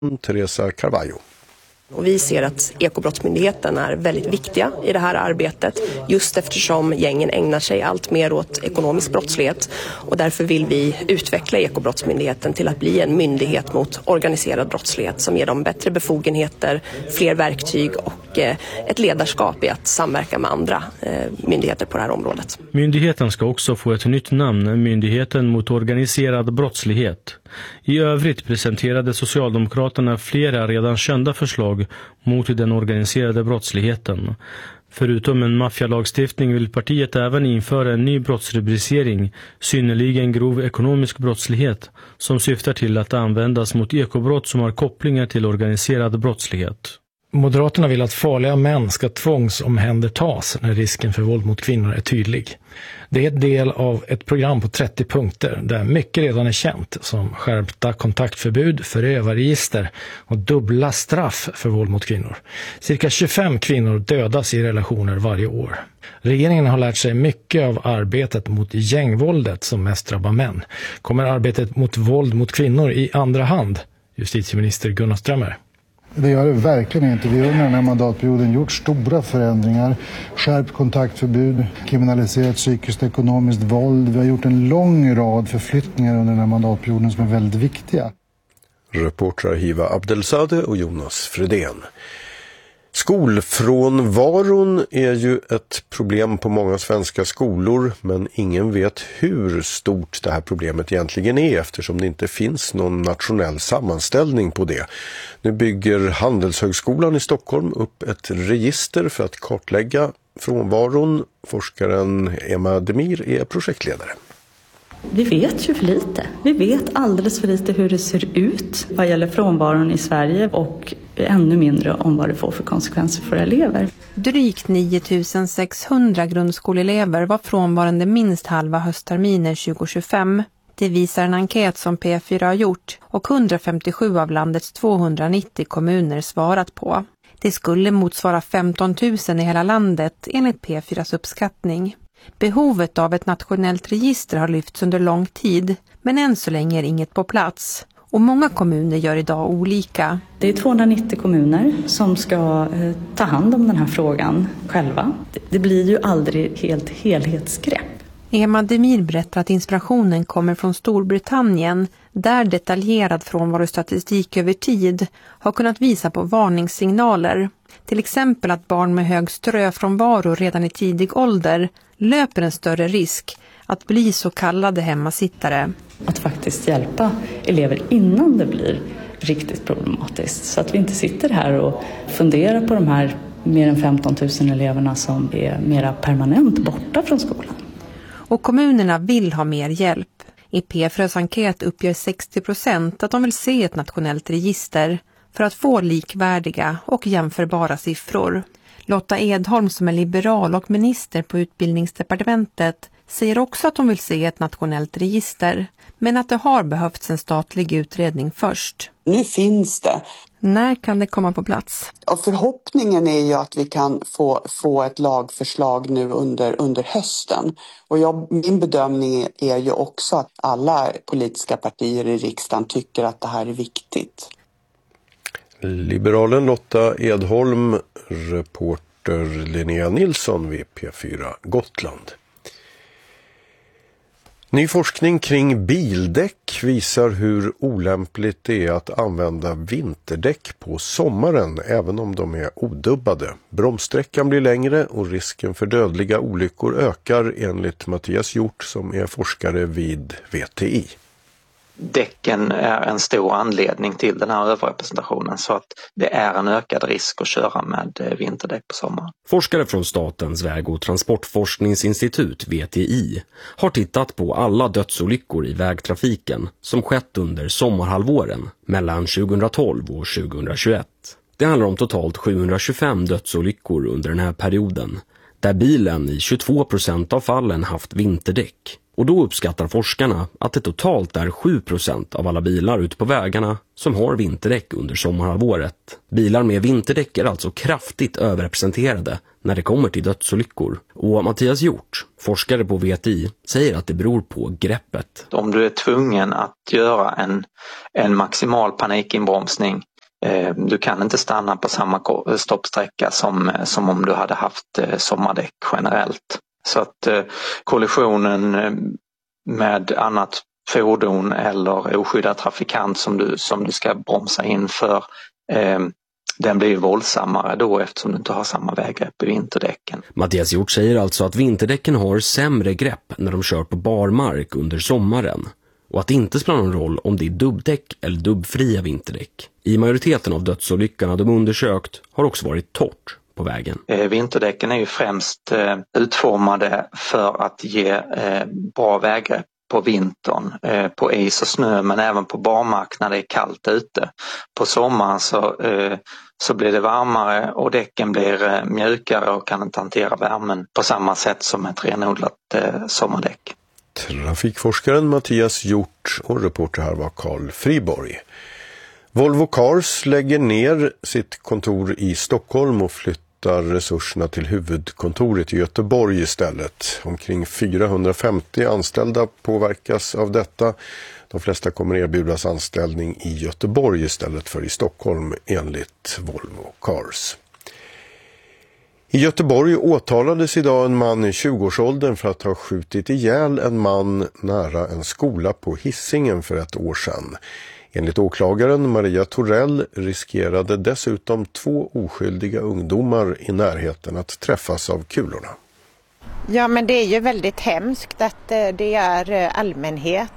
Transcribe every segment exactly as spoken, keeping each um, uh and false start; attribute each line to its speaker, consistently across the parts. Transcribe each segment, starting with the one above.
Speaker 1: Teresa Carvalho.
Speaker 2: Och vi ser att Ekobrottsmyndigheten är väldigt viktiga i det här arbetet just eftersom gängen ägnar sig allt mer åt ekonomisk brottslighet och därför vill vi utveckla Ekobrottsmyndigheten till att bli en myndighet mot organiserad brottslighet som ger dem bättre befogenheter, fler verktyg och ett ledarskap i att samverka med andra myndigheter på det här området.
Speaker 3: Myndigheten ska också få ett nytt namn, Myndigheten mot organiserad brottslighet. I övrigt presenterade Socialdemokraterna flera redan kända förslag mot den organiserade brottsligheten. Förutom en maffialagstiftning vill partiet även införa en ny brottsrubricering, synnerligen grov ekonomisk brottslighet, som syftar till att användas mot ekobrott som har kopplingar till organiserad brottslighet.
Speaker 4: Moderaterna vill att farliga män ska tvångsomhändertas när risken för våld mot kvinnor är tydlig. Det är ett del av ett program på trettio punkter där mycket redan är känt som skärpta kontaktförbud, förövarregister och dubbla straff för våld mot kvinnor. Cirka tjugofem kvinnor dödas i relationer varje år. Regeringen har lärt sig mycket av arbetet mot gängvåldet som mest drabbar män. Kommer arbetet mot våld mot kvinnor i andra hand? Justitieminister Gunnar Strömmer.
Speaker 5: Det gör det verkligen inte. Vi har under den här mandatperioden gjort stora förändringar. Skärpt kontaktförbud, kriminaliserat psykiskt och ekonomiskt våld. Vi har gjort en lång rad förflyttningar under den här mandatperioden som är väldigt viktiga.
Speaker 1: Reportrar Hiva Abdelsade och Jonas Fredén. Skolfrånvaron är ju ett problem på många svenska skolor, men ingen vet hur stort det här problemet egentligen är eftersom det inte finns någon nationell sammanställning på det. Nu bygger Handelshögskolan i Stockholm upp ett register för att kartlägga frånvaron. Forskaren Emma Demir är projektledare.
Speaker 6: Vi vet ju för lite. Vi vet alldeles för lite hur det ser ut vad gäller frånvaron i Sverige och ännu mindre om vad det får för konsekvenser för elever.
Speaker 7: Drygt nio tusen sexhundra grundskoleelever var frånvarande minst halva höstterminen tjugo tjugofem. Det visar en enkät som P fyra har gjort och hundrafemtiosju av landets tvåhundranittio kommuner svarat på. Det skulle motsvara femton tusen i hela landet enligt P fyras uppskattning. Behovet av ett nationellt register har lyfts under lång tid, men än så länge är inget på plats. Och många kommuner gör idag olika.
Speaker 6: Det är tvåhundranittio kommuner som ska eh, ta hand om den här frågan själva. Det, det blir ju aldrig helt helhetsgrepp.
Speaker 7: Emma Demir berättar att inspirationen kommer från Storbritannien, där detaljerad frånvarostatistik över tid har kunnat visa på varningssignaler. Till exempel att barn med hög ströfrånvaro redan i tidig ålder löper en större risk att bli så kallade hemmasittare.
Speaker 6: Att faktiskt hjälpa elever innan det blir riktigt problematiskt. Så att vi inte sitter här och funderar på de här mer än femton tusen eleverna som är mera permanent borta från skolan.
Speaker 7: Och kommunerna vill ha mer hjälp. I P fyras enkät uppger sextio procent att de vill se ett nationellt register för att få likvärdiga och jämförbara siffror. Lotta Edholm som är liberal och minister på utbildningsdepartementet säger också att de vill se ett nationellt register, men att det har behövts en statlig utredning först.
Speaker 8: Nu finns det.
Speaker 7: När kan det komma på plats?
Speaker 8: Och förhoppningen är ju att vi kan få, få ett lagförslag nu under, under hösten. Och jag, min bedömning är ju också att alla politiska partier i riksdagen tycker att det här är viktigt.
Speaker 1: Liberalen Lotta Edholm, reporter Linnea Nilsson vid P fyra Gotland. Ny forskning kring bildäck visar hur olämpligt det är att använda vinterdäck på sommaren även om de är odubbade. Bromssträckan blir längre och risken för dödliga olyckor ökar enligt Mattias Hjort som är forskare vid V T I.
Speaker 9: Däcken är en stor anledning till den här överrepresentationen så att det är en ökad risk att köra med vinterdäck på sommaren.
Speaker 10: Forskare från Statens väg- och transportforskningsinstitut V T I har tittat på alla dödsolyckor i vägtrafiken som skett under sommarhalvåren mellan tjugohundratolv och tjugohundratjugoett. Det handlar om totalt sjuhundratjugofem dödsolyckor under den här perioden där bilen i tjugotvå procent av fallen haft vinterdäck. Och då uppskattar forskarna att det totalt är sju procent av alla bilar ute på vägarna som har vinterdäck under sommarhalvåret. Bilar med vinterdäck är alltså kraftigt överrepresenterade när det kommer till dödsolyckor. Och Mattias Hjort, forskare på V T I, säger att det beror på greppet.
Speaker 9: Om du är tvungen att göra en, en maximal panikinbromsning Du kan inte stanna på samma stoppsträcka som, som om du hade haft sommardäck generellt. Så att kollisionen med annat fordon eller oskyddad trafikant som du, som du ska bromsa in för, eh, den blir våldsammare då eftersom du inte har samma väggrepp i vinterdäcken.
Speaker 10: Mattias Hjort säger alltså att vinterdäcken har sämre grepp när de kör på barmark under sommaren. Och att det inte spelar någon roll om det är dubbdäck eller dubbfria vinterdäck. I majoriteten av dödsolyckorna de undersökt har också varit torrt på vägen.
Speaker 9: Eh, vinterdäcken är ju främst eh, utformade för att ge eh, bra väggrepp på vintern, eh, på is och snö, men även på barmark när det är kallt ute. På sommaren så, eh, så blir det varmare och däcken blir eh, mjukare och kan inte hantera värmen på samma sätt som ett renodlat eh, sommardäck.
Speaker 1: Trafikforskaren Mattias Hjort och reporter här var Carl Friborg. Volvo Cars lägger ner sitt kontor i Stockholm och flyttar resurserna till huvudkontoret i Göteborg istället. Omkring fyrahundrafemtio anställda påverkas av detta. De flesta kommer erbjudas anställning i Göteborg istället för i Stockholm enligt Volvo Cars. I Göteborg åtalades idag en man i tjugoårsåldern för att ha skjutit ihjäl en man nära en skola på Hisingen för ett år sedan. Enligt åklagaren Maria Torell riskerade dessutom två oskyldiga ungdomar i närheten att träffas av kulorna.
Speaker 11: Ja, men det är ju väldigt hemskt att det är allmänhet,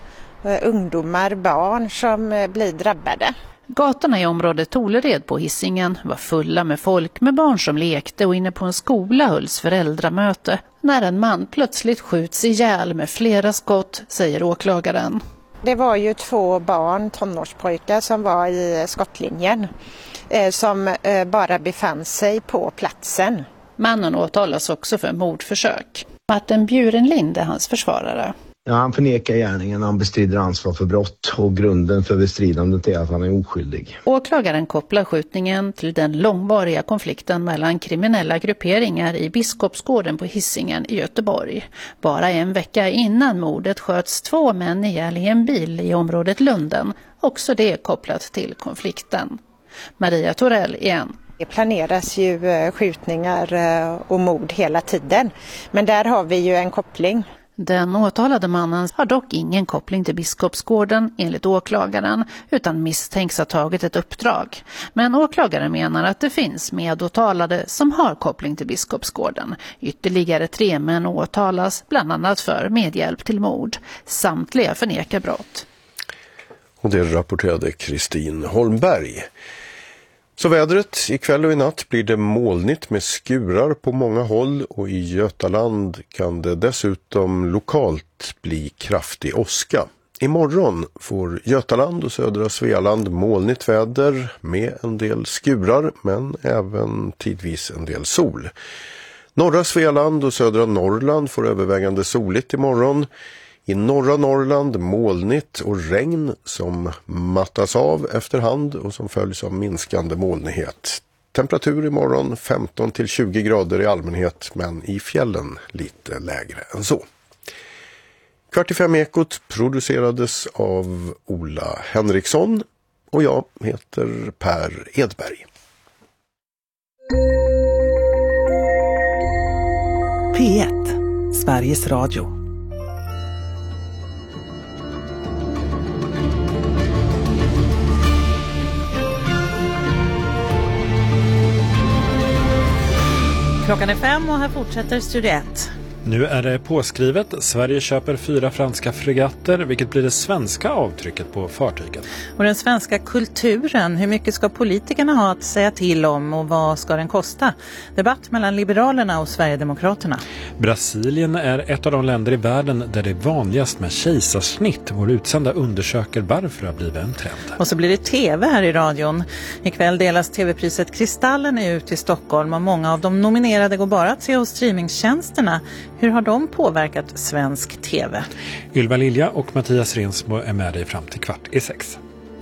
Speaker 11: ungdomar, barn som blir drabbade.
Speaker 12: Gatorna i området Tolered på Hisingen var fulla med folk med barn som lekte och inne på en skola hölls föräldramöte när en man plötsligt skjuts ihjäl med flera skott, säger åklagaren.
Speaker 11: Det var ju två barn, tonårspojkar, som var i skottlinjen eh, som eh, bara befann sig på platsen.
Speaker 12: Mannen åtalas också för mordförsök. Martin Bjurenlind är hans försvarare.
Speaker 13: Ja, han förnekar gärningen, han bestrider ansvar för brott och grunden för bestridandet är att han är oskyldig.
Speaker 12: Åklagaren kopplar skjutningen till den långvariga konflikten mellan kriminella grupperingar i Biskopsgården på Hisingen i Göteborg. Bara en vecka innan mordet sköts två män ihjäl i en bil i området Lunden, också det kopplat till konflikten. Maria Torell igen.
Speaker 11: Det planeras ju skjutningar och mord hela tiden, men där har vi ju en koppling.
Speaker 12: Den åtalade mannen har dock ingen koppling till Biskopsgården enligt åklagaren utan misstänks ha tagit ett uppdrag. Men åklagaren menar att det finns medåtalade som har koppling till Biskopsgården. Ytterligare tre män åtalas bland annat för medhjälp till mord. Samtliga förnekar brott.
Speaker 1: Och det rapporterade Kristin Holmberg. Så vädret, ikväll och i natt blir det molnigt med skurar på många håll och i Götaland kan det dessutom lokalt bli kraftig åska. Imorgon får Götaland och södra Svealand molnigt väder med en del skurar men även tidvis en del sol. Norra Svealand och södra Norrland får övervägande soligt imorgon. I norra Norrland molnigt och regn som mattas av efterhand och som följs av minskande molnighet. Temperatur imorgon femton till tjugo grader i allmänhet men i fjällen lite lägre än så. Kvart i fem ekot producerades av Ola Henriksson och jag heter Per Edberg.
Speaker 14: P ett, Sveriges Radio.
Speaker 15: Klockan är fem och här fortsätter Studio ett.
Speaker 16: Nu är det påskrivet. Sverige köper fyra franska fregatter, vilket blir det svenska avtrycket på fartyget.
Speaker 15: Och den svenska kulturen, hur mycket ska politikerna ha att säga till om och vad ska den kosta? Debatt mellan Liberalerna och Sverigedemokraterna.
Speaker 16: Brasilien är ett av de länder i världen där det är vanligast med kejsarsnitt. Vår utsända undersöker varför det har blivit en trend.
Speaker 15: Och så blir det tv här i radion. Ikväll delas tv-priset Kristallen ut i Stockholm och många av de nominerade går bara att se hos streamingtjänsterna. Hur har de påverkat svensk tv?
Speaker 16: Ylva Lilja och Mattias Rensmo är med dig fram till kvart i sex.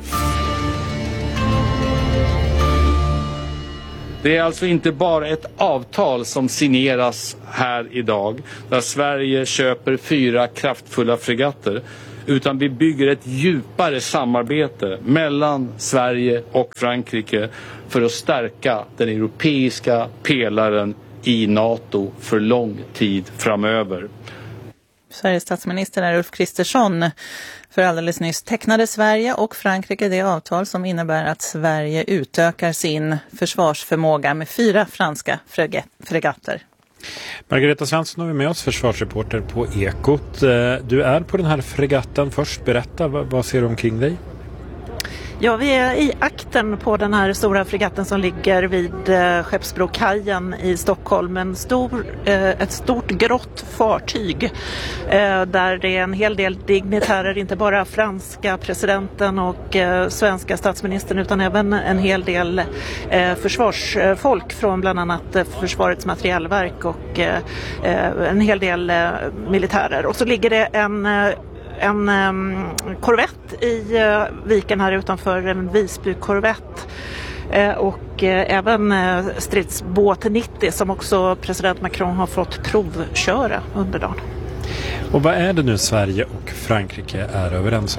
Speaker 17: Det är alltså inte bara ett avtal som signeras här idag där Sverige köper fyra kraftfulla fregatter. utan vi bygger ett djupare samarbete mellan Sverige och Frankrike för att stärka den europeiska pelaren i NATO för lång tid framöver.
Speaker 15: Sveriges statsminister är Ulf Kristersson. För alldeles nyss tecknade Sverige och Frankrike det avtal som innebär att Sverige utökar sin försvarsförmåga med fyra franska fregatter.
Speaker 16: Margareta Svensson har vi med oss, försvarsreporter på Ekot. Du är på den här fregatten först. Berätta, vad ser du omkring dig?
Speaker 18: Ja, vi är i akten på den här stora fregatten som ligger vid eh, Skeppsbrokajen i Stockholm. En stor, eh, ett stort grått fartyg eh, där det är en hel del dignitärer, inte bara franska presidenten och eh, svenska statsministern utan även en hel del eh, försvarsfolk från bland annat eh, Försvarets materielverk och eh, en hel del eh, militärer. Och så ligger det en eh, en um, korvett i uh, viken här utanför, en Visby-korvett uh, och uh, även uh, stridsbåt nittio som också president Macron har fått provköra under dagen.
Speaker 16: Och vad är det nu Sverige och Frankrike är överens om?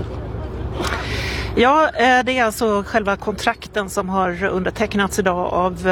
Speaker 18: Ja, det är alltså själva kontrakten som har undertecknats idag av,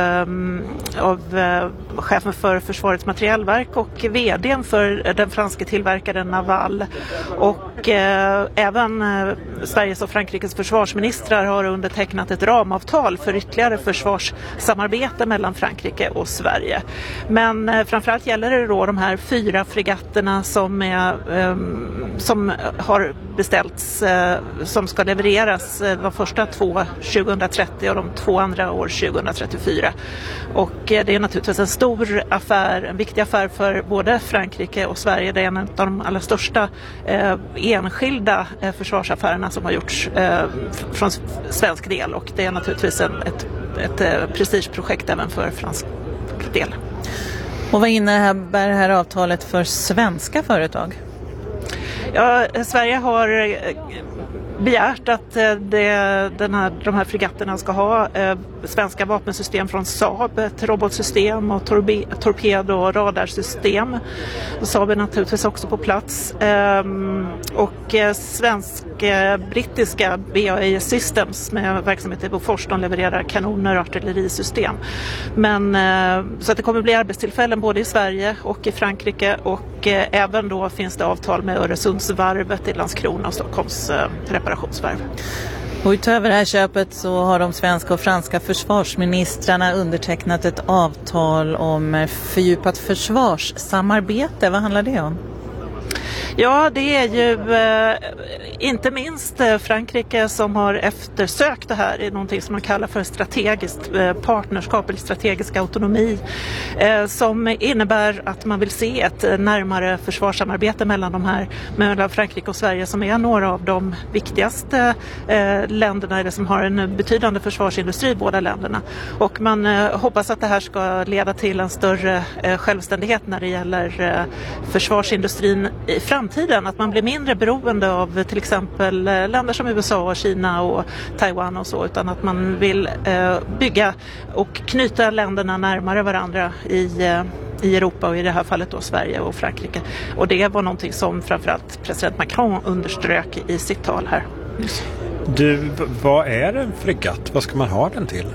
Speaker 18: av chefen för Försvarets materielverk och vdn för den franska tillverkaren Naval. Och eh, även eh, Sveriges och Frankrikes försvarsministrar har undertecknat ett ramavtal för ytterligare försvarssamarbete mellan Frankrike och Sverige. Men eh, framförallt gäller det då de här fyra fregatterna som, är, eh, som har beställts, eh, som ska levereras de första två tjugohundratrettio och de två andra år tjugohundratrettiofyra. Och det är naturligtvis en stor affär, en viktig affär för både Frankrike och Sverige. Det är en av de allra största eh, enskilda eh, försvarsaffärerna som har gjorts eh, från svensk del. Och det är naturligtvis en, ett, ett, ett prestigeprojekt även för fransk del.
Speaker 15: Och vad innebär det här avtalet för svenska företag?
Speaker 18: Ja, Sverige har begärt att det, den här, de här fregatterna ska ha eh, svenska vapensystem från Saab, ett robotsystem och torbe, torped- och radarsystem. Saab är naturligtvis också på plats. Eh, och eh, svensk-brittiska eh, B A E Systems med verksamhet i Bofors, de levererar kanoner och artillerisystem. Men, eh, så att det kommer bli arbetstillfällen både i Sverige och i Frankrike och eh, även då finns det avtal med Öresundsvarvet i Landskrona och Stockholms eh, reparationsvarv.
Speaker 15: Och utöver det här köpet så har de svenska och franska försvarsministrarna undertecknat ett avtal om fördjupat försvarssamarbete. Vad handlar det om?
Speaker 18: Ja, det är ju eh, inte minst eh, Frankrike som har eftersökt det här i någonting som man kallar för strategiskt eh, partnerskap eller strategisk autonomi eh, som innebär att man vill se ett eh, närmare försvarssamarbete mellan de här, mellan Frankrike och Sverige som är några av de viktigaste eh, länderna eller som har en betydande försvarsindustri i båda länderna. Och man eh, hoppas att det här ska leda till en större eh, självständighet när det gäller eh, försvarsindustrin i framtiden. Tiden, att man blir mindre beroende av till exempel länder som U S A och Kina och Taiwan och så, utan att man vill eh, bygga och knyta länderna närmare varandra i, eh, i Europa och i det här fallet då Sverige och Frankrike. Och det var någonting som framförallt president Macron underströk i sitt tal här.
Speaker 16: Du, vad är en fregatt? Vad ska man ha den till?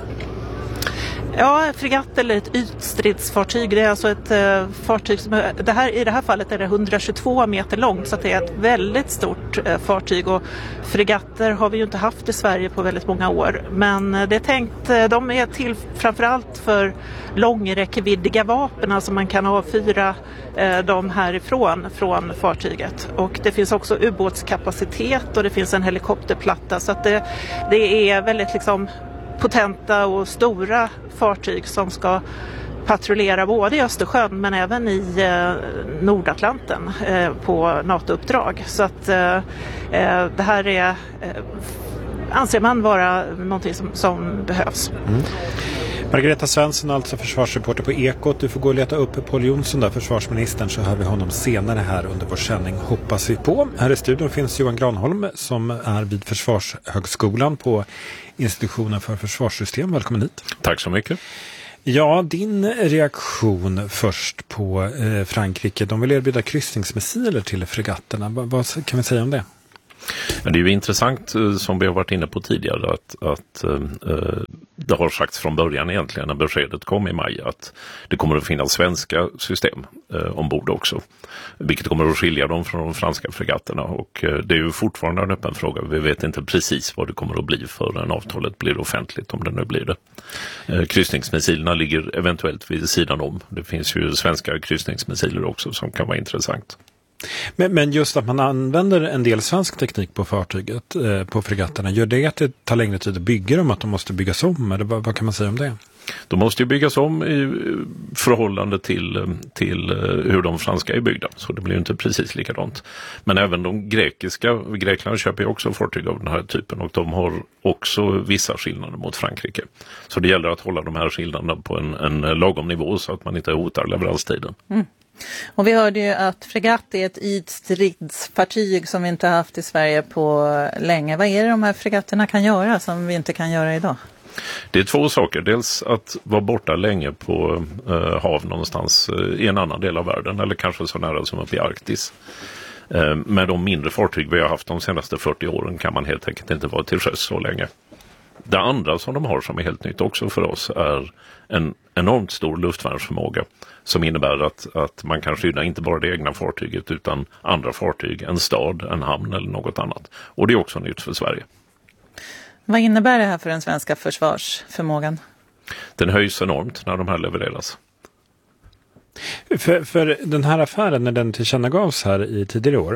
Speaker 18: Ja, fregatt eller ett ytstridsfartyg, det är alltså ett eh, fartyg som är, det här, i det här fallet är det hundratjugotvå meter långt så att det är ett väldigt stort eh, fartyg och fregatter har vi ju inte haft i Sverige på väldigt många år, men eh, det är tänkt, eh, de är till framförallt för långräckviddiga vapen, alltså man kan avfyra eh, dem härifrån från fartyget och det finns också ubåtskapacitet och det finns en helikopterplatta så att det, det är väldigt liksom potenta och stora fartyg som ska patrullera både i Östersjön men även i eh, Nordatlanten eh, på NATO-uppdrag. Så att eh, det här är, eh, anser man vara någonting som, som behövs.
Speaker 16: Mm. Margareta Svensson, alltså försvarsreporter på Ekot. Du får gå och leta upp Pål Jonsson där, försvarsministern, så hör vi honom senare här under vår sändning, hoppas vi på. Här i studion finns Johan Granholm som är vid Försvarshögskolan på Institutionen för försvarssystem. Välkommen hit.
Speaker 19: Tack så mycket.
Speaker 16: Ja, din reaktion först på eh, Frankrike. De vill erbjuda kryssningsmissiler till fregatterna. Va, vad kan vi säga om det?
Speaker 19: Det är ju intressant, som vi har varit inne på tidigare, att, att eh, det har sagts från början egentligen när beskedet kom i maj att det kommer att finnas svenska system eh, ombord också. Vilket kommer att skilja dem från de franska fregatterna, och eh, det är ju fortfarande en öppen fråga. Vi vet inte precis vad det kommer att bli förrän avtalet blir offentligt, om det nu blir det. Eh, kryssningsmissilerna ligger eventuellt vid sidan om. Det finns ju svenska kryssningsmissiler också som kan vara intressant.
Speaker 16: Men, men just att man använder en del svensk teknik på fartyget, eh, på fregatterna, gör det att det tar längre tid att bygga dem, att de måste byggas om? Eller vad, vad kan man säga om det?
Speaker 19: De måste ju byggas om i förhållande till, till hur de franska är byggda. Så det blir ju inte precis likadant. Men även de grekiska, Grekland köper ju också fartyg av den här typen, och de har också vissa skillnader mot Frankrike. Så det gäller att hålla de här skillnaderna på en, en lagom nivå så att man inte hotar leveranstiden.
Speaker 15: Mm. Och vi hörde ju att fregatt är ett ytstridsfartyg som vi inte har haft i Sverige på länge. Vad är det de här fregatterna kan göra som vi inte kan göra idag?
Speaker 19: Det är två saker. Dels att vara borta länge på eh, hav någonstans eh, i en annan del av världen, eller kanske så nära som uppe i Arktis. Eh, med de mindre fartyg vi har haft de senaste fyrtio åren kan man helt enkelt inte vara till sjöss så länge. Det andra som de har som är helt nytt också för oss är en enormt stor luftvärnsförmåga som innebär att, att man kan skydda inte bara det egna fartyget utan andra fartyg, en stad, en hamn eller något annat. Och det är också nytt för Sverige.
Speaker 15: Vad innebär det här för den svenska försvarsförmågan?
Speaker 19: Den höjs enormt när de här levereras.
Speaker 16: För, för den här affären, när den tillkännagavs här i tidigare år,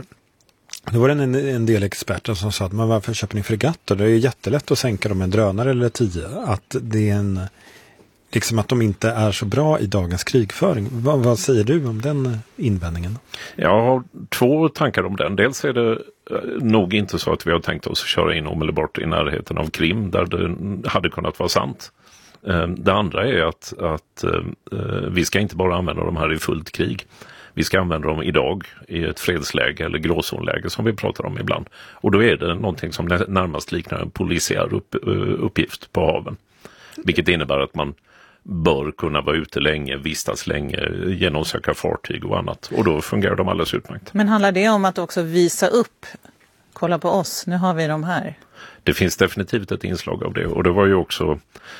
Speaker 16: då var det en, en del experter som sa att man varför köper ni fregatter? Det är jättelätt att sänka dem med en drönare eller tio. Att det är en, liksom att de inte är så bra i dagens krigföring. Vad, vad säger du om den invändningen?
Speaker 19: Jag har två tankar om den. Dels är det nog inte så att vi har tänkt oss att köra in omedelbart i närheten av Krim där det hade kunnat vara sant. Det andra är att, att vi ska inte bara använda de här i fullt krig. Vi ska använda dem idag i ett fredsläge eller gråzonläge som vi pratar om ibland. Och då är det någonting som närmast liknar en polisiär upp, uppgift på haven. Vilket innebär att man bör kunna vara ute länge, vistas länge, genomsöka fartyg och annat. Och då fungerar de alldeles utmärkt.
Speaker 15: Men handlar det om att också visa upp, kolla på oss, nu har vi de här?
Speaker 19: Det finns definitivt ett inslag av det, och det var ju också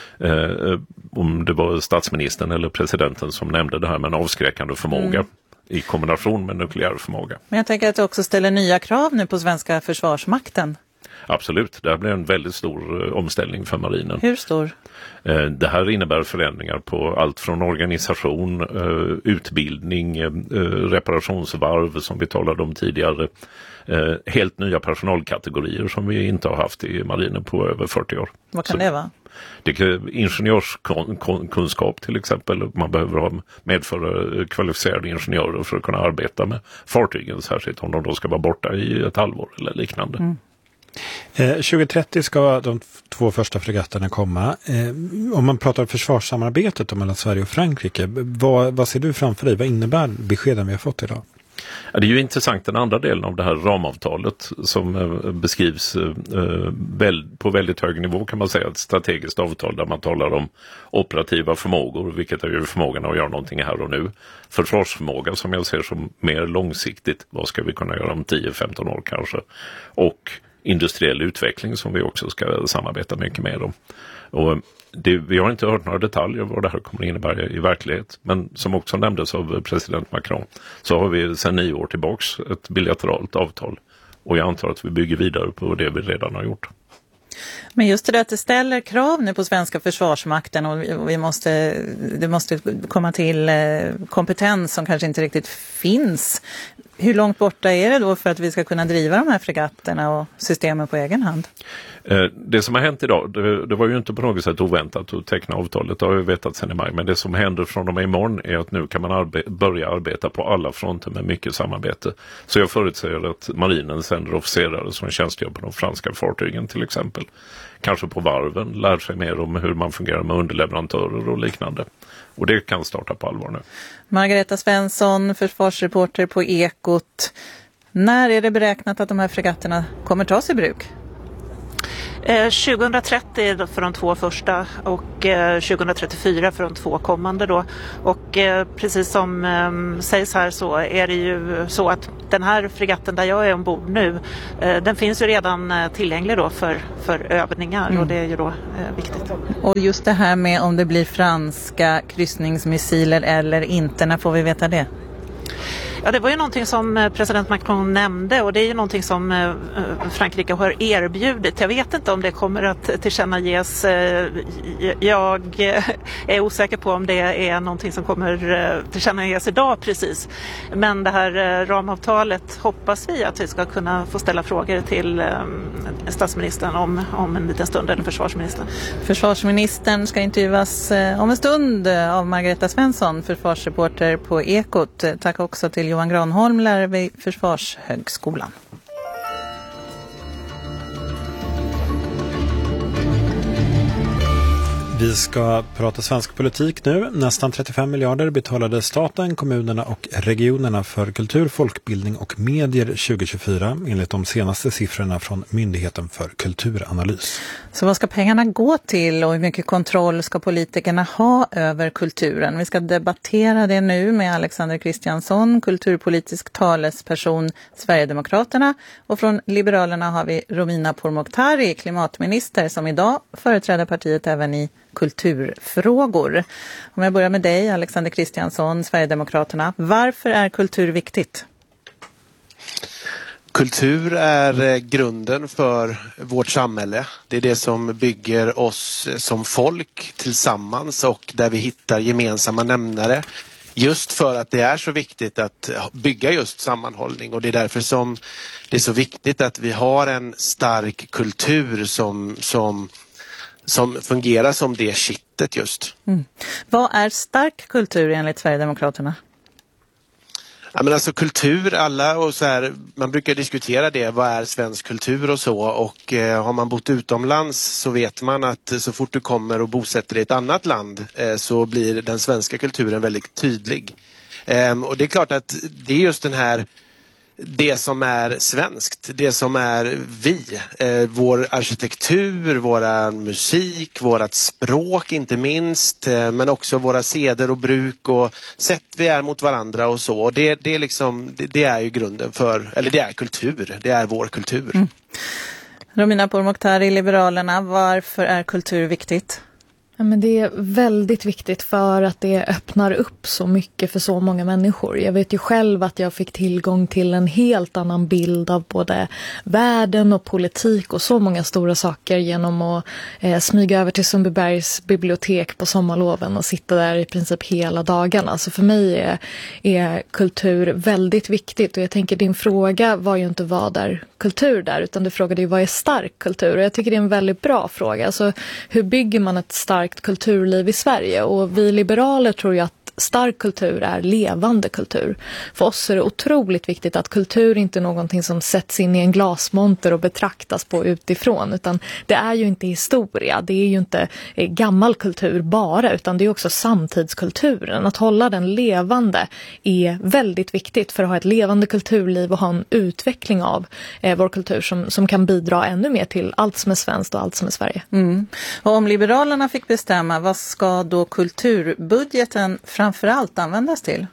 Speaker 19: eh, om det var statsministern eller presidenten som nämnde det här med en avskräckande förmåga mm. i kombination med nukleär förmåga.
Speaker 15: Men jag tänker att det också ställer nya krav nu på svenska försvarsmakten.
Speaker 19: Absolut, det här blir en väldigt stor omställning för marinen.
Speaker 15: Hur stor?
Speaker 19: Det här innebär förändringar på allt från organisation, utbildning, reparationsvarv som vi talade om tidigare. Helt nya personalkategorier som vi inte har haft i marinen på över fyrtio år.
Speaker 15: Vad kan Så det vara?
Speaker 19: Det är ingenjörskunskap till exempel. Man behöver ha medföra kvalificerade ingenjörer för att kunna arbeta med fartygen, särskilt om de då ska vara borta i ett halvår eller liknande.
Speaker 15: Mm.
Speaker 16: Eh, tjugo trettio ska de två första fregatterna komma. Eh, om man pratar försvarssamarbetet mellan Sverige och Frankrike, vad, vad ser du framför dig? Vad innebär beskeden vi har fått idag?
Speaker 19: Ja, det är ju intressant den andra delen av det här ramavtalet som eh, beskrivs eh, väl, på väldigt hög nivå kan man säga, ett strategiskt avtal där man talar om operativa förmågor, vilket är ju förmågan att göra någonting här och nu. Försvarsförmåga som jag ser som mer långsiktigt, vad ska vi kunna göra om tio femton år kanske, och industriell utveckling som vi också ska samarbeta mycket med om. Och det, vi har inte hört några detaljer vad det här kommer att innebära i verklighet, men som också nämndes av president Macron så har vi sedan nio år tillbaks ett bilateralt avtal, och jag antar att vi bygger vidare på det vi redan har gjort.
Speaker 15: Men just det där att det ställer krav nu på svenska försvarsmakten, och vi måste, det måste komma till kompetens som kanske inte riktigt finns. Hur långt borta är det då för att vi ska kunna driva de här fregatterna och systemen på egen hand?
Speaker 19: Det som har hänt idag, det, det var ju inte på något sätt oväntat att teckna avtalet, det har jag vetat sedan i maj, men det som händer från och med imorgon är att nu kan man arbe- börja arbeta på alla fronter med mycket samarbete. Så jag förutsäger att marinen sänder officerare som tjänstgör på de franska fartygen till exempel. Kanske på varven, lär sig mer om hur man fungerar med underleverantörer och liknande. Och det kan starta på allvar nu.
Speaker 15: Margareta Svensson, försvarsreporter på Ekot. När är det beräknat att de här fregatterna kommer tas i bruk?
Speaker 18: Eh, tjugohundratrettio för de två första och eh, tjugohundratrettiofyra för de två kommande då. Och eh, precis som eh, sägs här så är det ju så att den här fregatten där jag är ombord nu, eh, den finns ju redan eh, tillgänglig då för, för övningar mm. och det är ju då eh, viktigt.
Speaker 15: Och just det här med om det blir franska kryssningsmissiler eller inte, när får vi veta det?
Speaker 18: Ja, det var ju någonting som president Macron nämnde och det är ju någonting som Frankrike har erbjudit. Jag vet inte om det kommer att tillkännages. Jag är osäker på om det är någonting som kommer tillkännages idag precis. Men det här ramavtalet hoppas vi att vi ska kunna få ställa frågor till statsministern om, om en liten stund, eller försvarsministern.
Speaker 15: Försvarsministern ska intervjuas om en stund av Margareta Svensson, försvarsreporter på Ekot. Tack också till Johan Granholm, lärare vid Försvarshögskolan.
Speaker 16: Vi ska prata svensk politik nu. Nästan trettiofem miljarder betalade staten, kommunerna och regionerna för kultur, folkbildning och medier tjugohundratjugofyra enligt de senaste siffrorna från Myndigheten för kulturanalys.
Speaker 15: Så vad ska pengarna gå till och hur mycket kontroll ska politikerna ha över kulturen? Vi ska debattera det nu med Alexander Kristiansson, kulturpolitisk talesperson Sverigedemokraterna, och från Liberalerna har vi Romina Pourmokhtari, klimatminister, som idag företräder partiet även i kulturfrågor. Om jag börjar med dig, Alexander Kristiansson, Sverigedemokraterna. Varför är kultur viktigt?
Speaker 20: Kultur är grunden för vårt samhälle. Det är det som bygger oss som folk tillsammans och där vi hittar gemensamma nämnare. Just för att det är så viktigt att bygga just sammanhållning, och det är därför som det är så viktigt att vi har en stark kultur som, som som fungerar som det kittet just.
Speaker 15: Mm. Vad är stark kultur enligt Sverigedemokraterna?
Speaker 20: Ja, men alltså kultur, alla och så här, man brukar diskutera det, vad är svensk kultur och så, och eh, har man bott utomlands så vet man att så fort du kommer och bosätter dig i ett annat land eh, så blir den svenska kulturen väldigt tydlig. Eh, och det är klart att det är just den här det som är svenskt, det som är vi, eh, vår arkitektur, våra musik, vårat språk inte minst, eh, men också våra seder och bruk och sätt vi är mot varandra och så. Och det, det, är liksom, det, det är ju grunden för, eller det är kultur, det är vår kultur. Mm.
Speaker 15: Romina Pourmokhtari, Liberalerna, varför är kultur viktigt?
Speaker 21: Ja, men det är väldigt viktigt för att det öppnar upp så mycket för så många människor. Jag vet ju själv att jag fick tillgång till en helt annan bild av både världen och politik och så många stora saker genom att eh, smyga över till Sundbybergs bibliotek på sommarloven och sitta där i princip hela dagarna. Så för mig är, är kultur väldigt viktigt, och jag tänker din fråga var ju inte vad är kultur där, utan du frågade ju vad är stark kultur, och jag tycker det är en väldigt bra fråga. Alltså, hur bygger man ett starkt kulturliv i Sverige? Och vi liberaler tror ju att stark kultur är levande kultur. För oss är det otroligt viktigt att kultur inte är någonting som sätts in i en glasmonter och betraktas på utifrån, utan det är ju inte historia, det är ju inte gammal kultur bara, utan det är också samtidskulturen. Att hålla den levande är väldigt viktigt för att ha ett levande kulturliv och ha en utveckling av eh, vår kultur som, som kan bidra ännu mer till allt som är svenskt och allt som är Sverige.
Speaker 15: Mm. Och om Liberalerna fick bestämma, vad ska då kulturbudgeten framförallt användas till?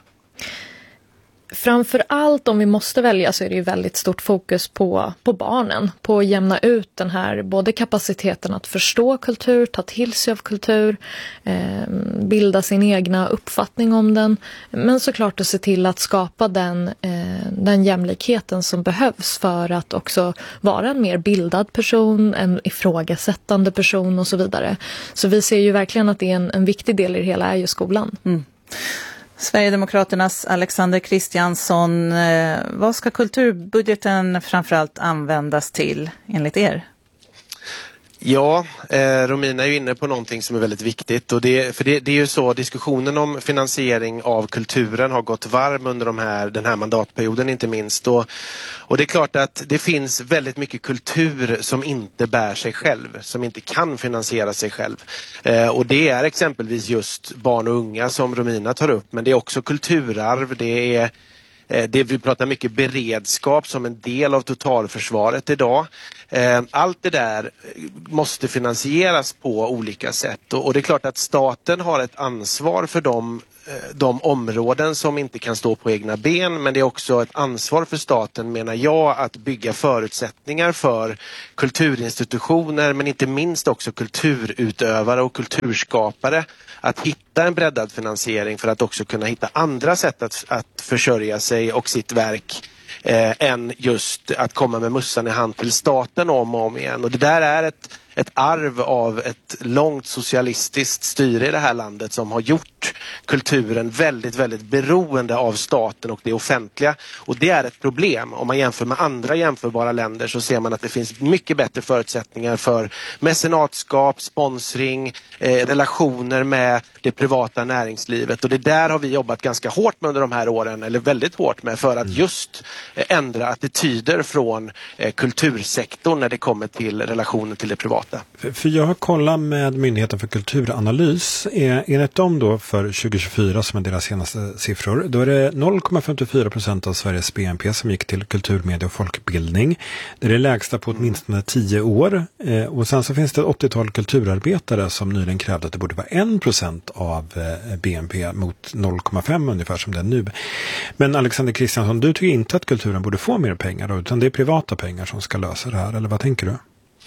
Speaker 21: Framförallt om vi måste välja så är det ju väldigt stort fokus på, på barnen. På att jämna ut den här både kapaciteten att förstå kultur, ta till sig av kultur, eh, bilda sin egna uppfattning om den. Men såklart att se till att skapa den, eh, den jämlikheten som behövs för att också vara en mer bildad person, en ifrågasättande person och så vidare. Så vi ser ju verkligen att det är en, en viktig del i det hela är ju skolan.
Speaker 15: Mm. Sverigedemokraternas Alexander Kristiansson, eh, vad ska kulturbudgeten framförallt användas till enligt er?
Speaker 20: Ja, eh, Romina är ju inne på någonting som är väldigt viktigt, och det, för det, det är ju så, diskussionen om finansiering av kulturen har gått varm under de här, den här mandatperioden inte minst, och, och det är klart att det finns väldigt mycket kultur som inte bär sig själv, som inte kan finansiera sig själv, eh, och det är exempelvis just barn och unga som Romina tar upp, men det är också kulturarv, det är Det vi pratar mycket beredskap som en del av totalförsvaret idag. Allt det där måste finansieras på olika sätt och det är klart att staten har ett ansvar för de de områden som inte kan stå på egna ben, men det är också ett ansvar för staten, menar jag, att bygga förutsättningar för kulturinstitutioner men inte minst också kulturutövare och kulturskapare att hitta en breddad finansiering för att också kunna hitta andra sätt att, att försörja sig och sitt verk eh, än just att komma med mussan i hand till staten om och om igen. Och det där är ett ett arv av ett långt socialistiskt styre i det här landet som har gjort kulturen väldigt, väldigt beroende av staten och det offentliga. Och det är ett problem. Om man jämför med andra jämförbara länder så ser man att det finns mycket bättre förutsättningar för mecenatskap, sponsring, eh, relationer med det privata näringslivet. Och det där har vi jobbat ganska hårt med under de här åren, eller väldigt hårt med, för att just eh, ändra attityder från eh, kultursektorn när det kommer till relationen till det privata.
Speaker 16: För, för jag har kollat med Myndigheten för kulturanalys. Är, enligt dem då för tjugo tjugofyra som är deras senaste siffror, då är det noll komma femtiofyra procent av Sveriges B N P som gick till kultur, media och folkbildning. Det är det lägsta på åtminstone tio år. Eh, och sen så finns det ett åttiotal kulturarbetare som nyligen krävde att det borde vara en procent av eh, B N P mot noll komma fem ungefär som det är nu. Men Alexander Kristiansson, du tycker inte att kulturen borde få mer pengar då, utan det är privata pengar som ska lösa det här, eller vad tänker du?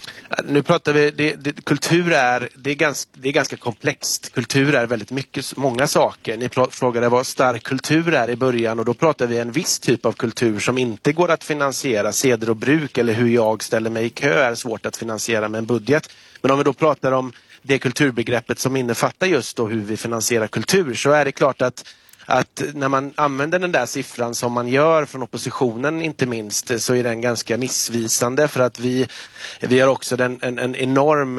Speaker 20: Nu pratar vi, det, det, kultur är, det är, ganska, det är ganska komplext. Kultur är väldigt mycket, många saker. Ni frågade vad stark kultur är i början och då pratar vi en viss typ av kultur som inte går att finansiera. Seder och bruk eller hur jag ställer mig i kö är svårt att finansiera med en budget. Men om vi då pratar om det kulturbegreppet som innefattar just då hur vi finansierar kultur, så är det klart att att när man använder den där siffran som man gör från oppositionen inte minst, så är den ganska missvisande, för att vi, vi har också den, en, en enorm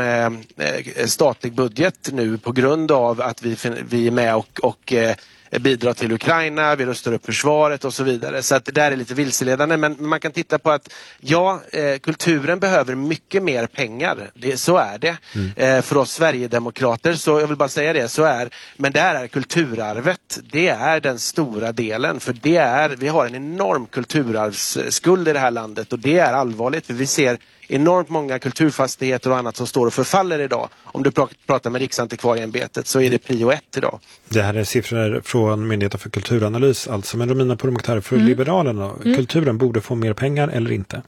Speaker 20: eh, statlig budget nu på grund av att vi, vi är med och, och eh, bidrar till Ukraina, vi rustar upp försvaret och så vidare. Så att det där är lite vilseledande, men man kan titta på att ja, eh, kulturen behöver mycket mer pengar. Det, så är det. Mm. Eh, för oss Sverigedemokrater, så jag vill bara säga det, så är, men där är kulturarvet, det är den stora delen, för det är, vi har en enorm kulturarvsskuld i det här landet och det är allvarligt, för vi ser enormt många kulturfastigheter och annat som står och förfaller idag. Om du pratar med Riksantikvarieämbetet så är det prio ett idag.
Speaker 16: Det här är siffror från Myndigheten för kulturanalys alltså. Men Romina Pourmokhtari, för mm. Liberalerna, mm. kulturen borde få mer pengar eller inte?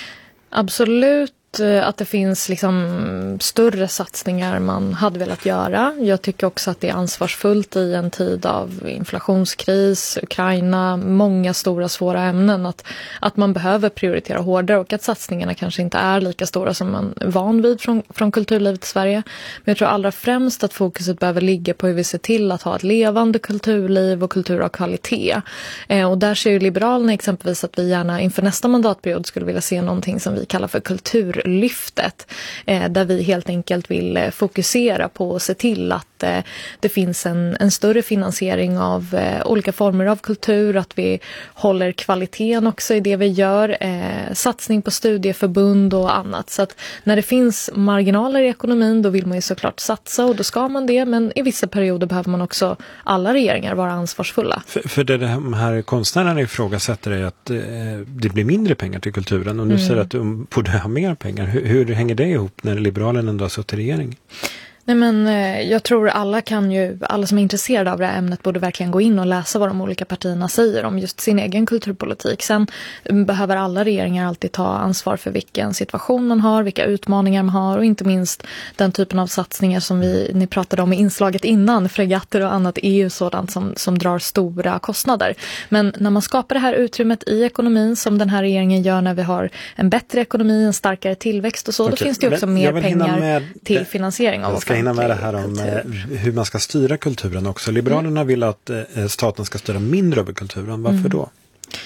Speaker 21: Absolut att det finns liksom större satsningar man hade velat göra. Jag tycker också att det är ansvarsfullt i en tid av inflationskris, Ukraina, många stora svåra ämnen, att, att man behöver prioritera hårdare och att satsningarna kanske inte är lika stora som man är van vid från, från kulturlivet i Sverige. Men jag tror allra främst att fokuset behöver ligga på hur vi ser till att ha ett levande kulturliv och kultur av kvalitet. Eh, och där ser ju Liberalerna exempelvis att vi gärna inför nästa mandatperiod skulle vilja se någonting som vi kallar för kultur lyftet, eh, där vi helt enkelt vill eh, fokusera på att se till att eh, det finns en, en större finansiering av eh, olika former av kultur, att vi håller kvaliteten också i det vi gör, eh, satsning på studieförbund och annat. Så att när det finns marginaler i ekonomin, då vill man ju såklart satsa och då ska man det, men i vissa perioder behöver man också, alla regeringar, vara ansvarsfulla.
Speaker 16: För, för det de här konstnärerna ifrågasätter är att eh, det blir mindre pengar till kulturen och nu mm. säger att de borde ha mer pengar. Hur, hur hänger det ihop när Liberalerna ändå har suttit i regering?
Speaker 21: Nej, men jag tror alla kan ju, alla som är intresserade av det här ämnet borde verkligen gå in och läsa vad de olika partierna säger om just sin egen kulturpolitik. Sen behöver alla regeringar alltid ta ansvar för vilken situation man har, vilka utmaningar man har och inte minst den typen av satsningar som vi, ni pratade om i inslaget innan, fregatter och annat är ju sådant som, som drar stora kostnader. Men när man skapar det här utrymmet i ekonomin som den här regeringen gör när vi har en bättre ekonomi, en starkare tillväxt och så, okay. Då finns det ju också men mer pengar med, till finansiering av offentlig
Speaker 16: hinna med det här om kultur. Hur man ska styra kulturen också. Liberalerna mm. vill att eh, staten ska styra mindre över kulturen. Varför mm. då?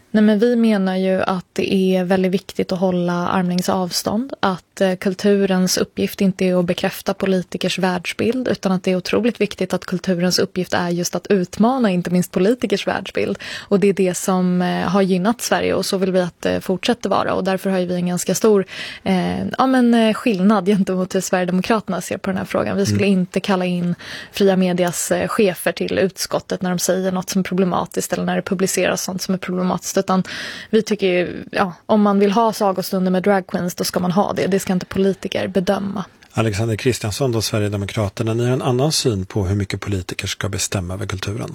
Speaker 21: Nej, men vi menar ju att det är väldigt viktigt att hålla armlängds avstånd. Att eh, kulturens uppgift inte är att bekräfta politikers världsbild, utan att det är otroligt viktigt att kulturens uppgift är just att utmana inte minst politikers världsbild. Och det är det som eh, har gynnat Sverige, och så vill vi att det eh, fortsätter vara. Och därför har vi en ganska stor eh, ja, men, eh, skillnad gentemot hur Sverigedemokraterna ser på den här frågan. Vi skulle mm. inte kalla in fria medias eh, chefer till utskottet när de säger något som är problematiskt eller när det publiceras sånt som är problematiskt. Utan vi tycker, ja, om man vill ha sagostunder med drag queens, då ska man ha det. Det ska inte politiker bedöma.
Speaker 16: Alexander Kristiansson då, Sverigedemokraterna, ni har en annan syn på hur mycket politiker ska bestämma över kulturen?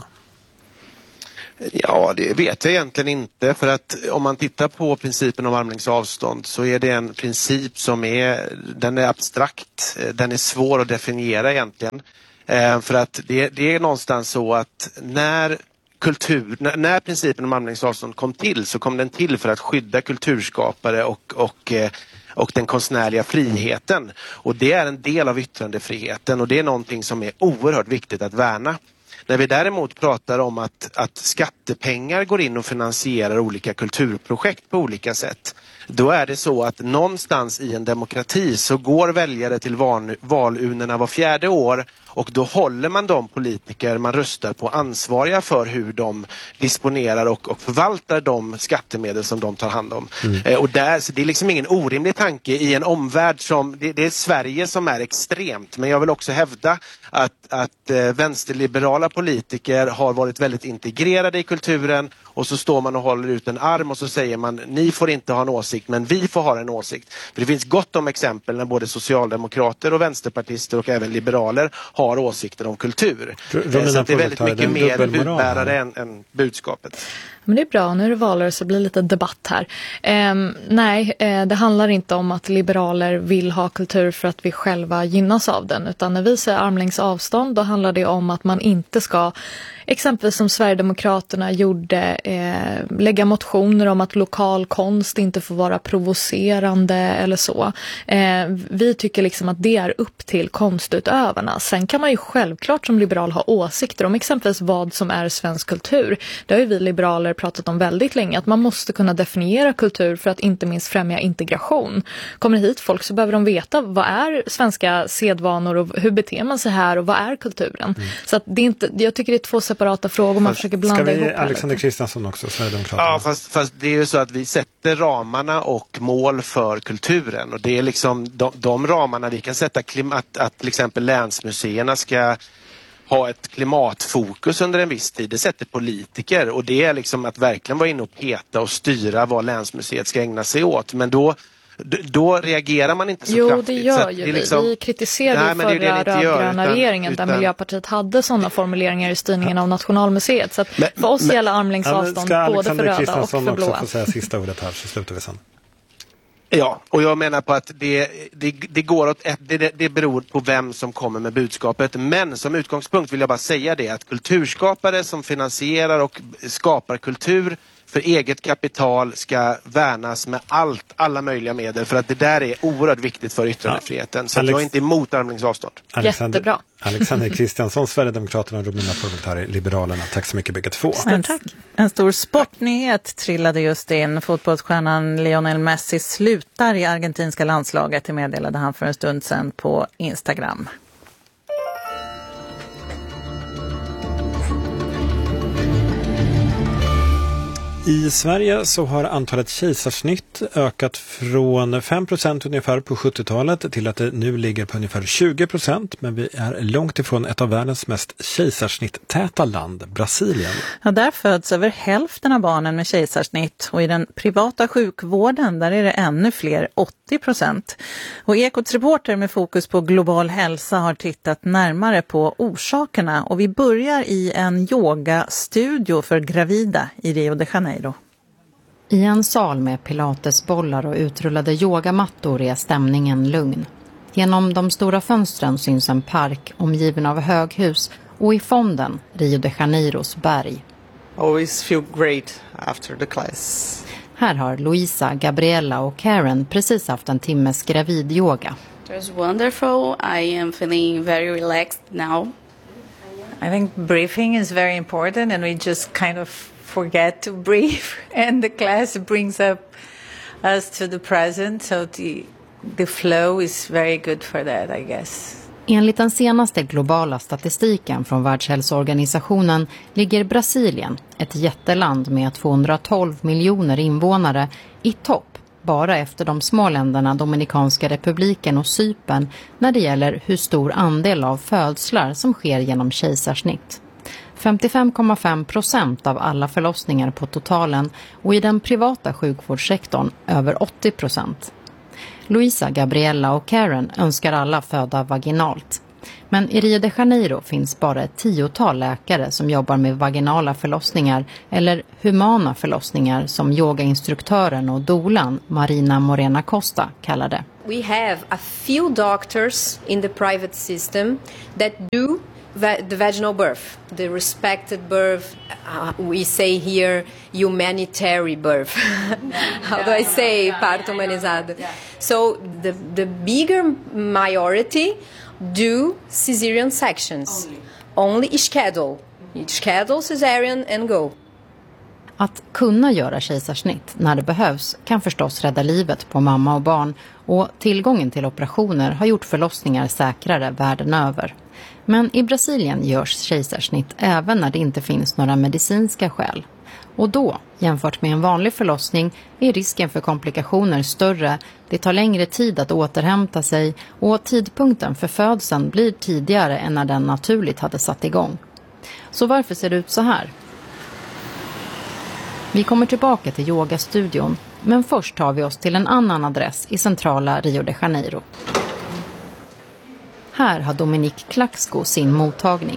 Speaker 20: Ja, det vet jag egentligen inte, för att om man tittar på principen om armlängds avstånd så är det en princip som är, den är abstrakt, den är svår att definiera egentligen. För att det, det är någonstans så att när kultur, när, när principen om armlängds avstånd kom till, så kom den till för att skydda kulturskapare och, och, och den konstnärliga friheten. Och det är en del av yttrandefriheten, och det är någonting som är oerhört viktigt att värna. När vi däremot pratar om att, att skattepengar går in och finansierar olika kulturprojekt på olika sätt, då är det så att någonstans i en demokrati så går väljare till val, valurnorna var fjärde år, och då håller man de politiker man röstar på ansvariga för hur de disponerar och, och förvaltar de skattemedel som de tar hand om. Mm. Eh, och där, så det är liksom ingen orimlig tanke i en omvärld som, det, det är Sverige som är extremt, men jag vill också hävda att, att eh, vänsterliberala politiker har varit väldigt integrerade i kulturen, och så står man och håller ut en arm och så säger man, ni får inte ha en åsikt, men vi får ha en åsikt. För det finns gott om exempel när både socialdemokrater och vänsterpartister och även liberaler har åsikter om kultur.
Speaker 16: R-
Speaker 20: så att det är väldigt mycket mer budbärare än, än budskapet.
Speaker 21: Men det är bra, nu är det valår så blir det lite debatt här. Eh, nej, eh, det handlar inte om att liberaler vill ha kultur för att vi själva gynnas av den, utan när vi säger armlängds avstånd, då handlar det om att man inte ska, exempelvis som Sverigedemokraterna gjorde, eh, lägga motioner om att lokal konst inte får vara provocerande eller så. Eh, vi tycker liksom att det är upp till konstutövarna. Sen kan man ju självklart som liberal ha åsikter om exempelvis vad som är svensk kultur. Det har ju vi liberaler pratat om väldigt länge, att man måste kunna definiera kultur för att inte minst främja integration. Kommer hit folk så behöver de veta vad är svenska sedvanor och hur beter man sig här och vad är kulturen. Mm. Så att det är inte, jag tycker det är två separata frågor man fast, försöker blanda ihop. Ska vi
Speaker 16: Alexander Kristiansson också, Sverigedemokraterna?
Speaker 20: Ja, fast, fast det är ju så att vi sätter ramarna och mål för kulturen, och det är liksom de, de ramarna vi kan sätta, klimat, att, att till exempel länsmuseerna ska ha ett klimatfokus under en viss tid, det sätter politiker, och det är liksom att verkligen vara inne och peta och styra vad länsmuseet ska ägna sig åt, men då då reagerar man inte så
Speaker 21: jo,
Speaker 20: kraftigt.
Speaker 21: Jo, det gör ju vi. Liksom... Vi kritiserade nej, förra rödgröna regeringen utan... där Miljöpartiet hade sådana formuleringar i styrningen av Nationalmuseet. Så att men, för oss men... gäller armlängds avstånd både för röda och för blåa.
Speaker 16: Också få säga sista ordet här, så slutar vi sen.
Speaker 20: Ja, och jag menar på att det, det, det går åt ett, det, det beror på vem som kommer med budskapet. Men som utgångspunkt vill jag bara säga det, att kulturskapare som finansierar och skapar kultur för eget kapital ska värnas med allt, alla möjliga medel, för att det där är oerhört viktigt för yttrandefriheten. Ja. Så Alex... jag är inte emot armlängds avstånd.
Speaker 16: Alexander...
Speaker 21: Jättebra.
Speaker 16: Alexander Kristiansson, Sverigedemokraterna och Romina Pourmokhtari, Liberalerna. Tack så mycket bägge två.
Speaker 15: En, en stor sportnyhet trillade just in. Fotbollsstjärnan Lionel Messi slutar i argentinska landslaget, det meddelade han för en stund sedan på Instagram.
Speaker 16: I Sverige så har antalet kejsarsnitt ökat från fem procent ungefär på sjuttiotalet till att det nu ligger på ungefär tjugo procent, men vi är långt ifrån ett av världens mest kejsarsnitt-täta land, Brasilien.
Speaker 15: Ja, där föds över hälften av barnen med kejsarsnitt, och i den privata sjukvården där är det ännu fler, åttio procent. Och Ekots reporter med fokus på global hälsa har tittat närmare på orsakerna, och vi börjar i en yogastudio för gravida i Rio de Janeiro.
Speaker 2: I en sal med pilatesbollar och utrullade yogamattor är stämningen lugn. Genom de stora fönstren syns en park omgiven av höghus, och i fonden Rio de Janeiros berg.
Speaker 22: Always feel great after the class.
Speaker 2: Här har Luisa, Gabriella och Karen precis haft en timmes gravidyoga.
Speaker 23: It was wonderful. I am feeling very relaxed now.
Speaker 24: I think breathing is very important, and we just kind of
Speaker 3: forget to breathe, and the class brings up us to the present, so the, the flow is very good for that, I guess.
Speaker 2: Enligt den senaste globala statistiken från Världshälsoorganisationen ligger Brasilien, ett jätteland med tvåhundratolv miljoner invånare, i topp bara efter de små länderna Dominikanska republiken och Cypern när det gäller hur stor andel av födslar som sker genom kejsarsnitt. femtiofem komma fem procent av alla förlossningar på totalen och i den privata sjukvårdssektorn över åttio procent. Luisa, Gabriella och Karen önskar alla föda vaginalt. Men i Rio de Janeiro finns bara ett tiotal läkare som jobbar med vaginala förlossningar eller humana förlossningar som yogainstruktören och dolan Marina Morena Costa kallar det.
Speaker 4: We have a few doctors in the private system that do the vaginal birth, the respected birth, uh, we say here humanitarian birth. How do I say parto humanizado? So the, the bigger majority do cesarean sections, only, only schedule, schedule cesarean and go.
Speaker 2: Att kunna göra kejsarsnitt när det behövs kan förstås rädda livet på mamma och barn, och tillgången till operationer har gjort förlossningar säkrare världen över. Men i Brasilien görs kejsarsnitt även när det inte finns några medicinska skäl. Och då, jämfört med en vanlig förlossning, är risken för komplikationer större, det tar längre tid att återhämta sig och tidpunkten för födseln blir tidigare än när den naturligt hade satt igång. Så varför ser det ut så här? Vi kommer tillbaka till yogastudion, men först tar vi oss till en annan adress i centrala Rio de Janeiro. Här har Dominique Klaxko sin mottagning.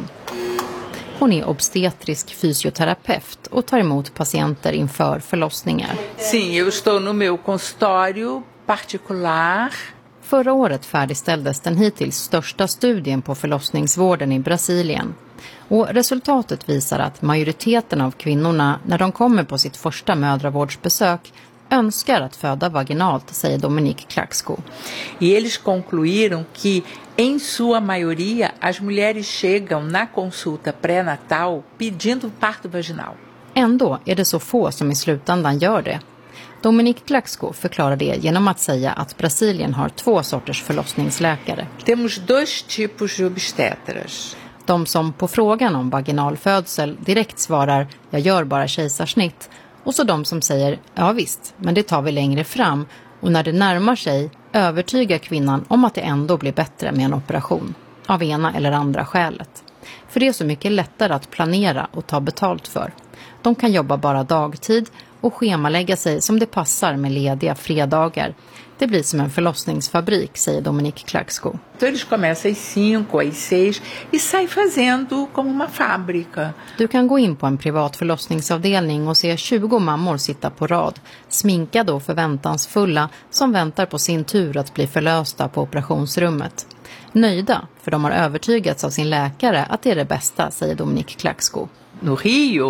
Speaker 2: Hon är obstetrisk fysioterapeut och tar emot patienter inför förlossningar.
Speaker 3: Sim, eu estou no meu consultório particular.
Speaker 2: Förra året färdigställdes den hittills största studien på förlossningsvården i Brasilien. Och resultatet visar att majoriteten av kvinnorna, när de kommer på sitt första mödravårdsbesök, önskar att föda vaginalt, säger Dominique Klaxko.
Speaker 3: E eles concluíram que, em sua maioria, as mulheres chegam na consulta pré-natal pedindo parto vaginal.
Speaker 2: Ändå är det så få som i slutändan gör det. Dominique Klaxko förklarar det genom att säga att Brasilien har två sorters förlossningsläkare.
Speaker 3: Temos dois tipos de obstetras.
Speaker 2: De som på frågan om vaginalfödsel direkt svarar jag gör bara kejsarsnitt, och så de som säger ja visst, men det tar vi längre fram, och när det närmar sig övertygar kvinnan om att det ändå blir bättre med en operation av ena eller andra skälet. För det är så mycket lättare att planera och ta betalt för. De kan jobba bara dagtid och schemalägga sig som det passar med lediga fredagar. Det blir som en förlossningsfabrik, säger Dominique Klaxko.
Speaker 3: Eles começam às cinco, às seis e sai fazendo como uma fábrica.
Speaker 2: Du kan gå in på en privat förlossningsavdelning och se tjugo mammor sitta på rad, sminkade och förväntansfulla, som väntar på sin tur att bli förlösta på operationsrummet. Nöjda, för de har övertygats av sin läkare att det är det bästa, säger Dominique Klaxko.
Speaker 3: No Rio,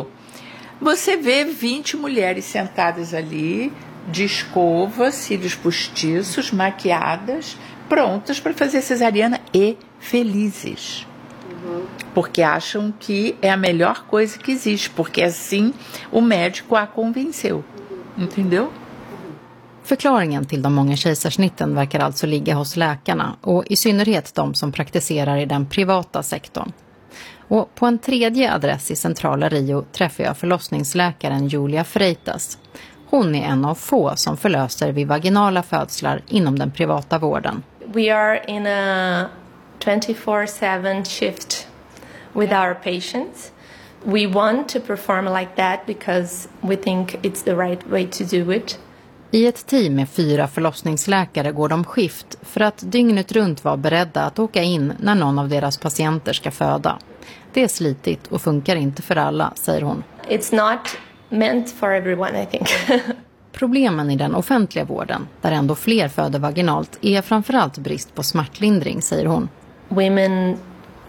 Speaker 3: você vê vinte mulheres sentadas ali, de escova, cílios postiços, maquiadas, prontas para fazer cesariana e felizes. Porque acham que é a melhor coisa que existe, porque assim o médico a convenceu. Entendeu?
Speaker 2: Förklaringen till de många kejsarsnitten verkar alltså ligga hos läkarna, och i synnerhet de som praktiserar i den privata sektorn. Och på en tredje adress i centrala Rio träffar jag förlossningsläkaren Julia Freitas. Hon är en av få som förlöser vid vaginala födslar inom den privata vården.
Speaker 5: We are in a twenty-four seven shift with our patients. We want to perform like that because we think it's the right way to do it.
Speaker 2: I ett team med fyra förlossningsläkare går de skift för att dygnet runt vara beredda att åka in när någon av deras patienter ska föda. Det är slitigt och funkar inte för alla, säger hon.
Speaker 5: It's not meant for everyone, I think.
Speaker 2: Problemen i den offentliga vården, där ändå fler föder vaginalt, är framförallt brist på smärtlindring, säger hon.
Speaker 5: Women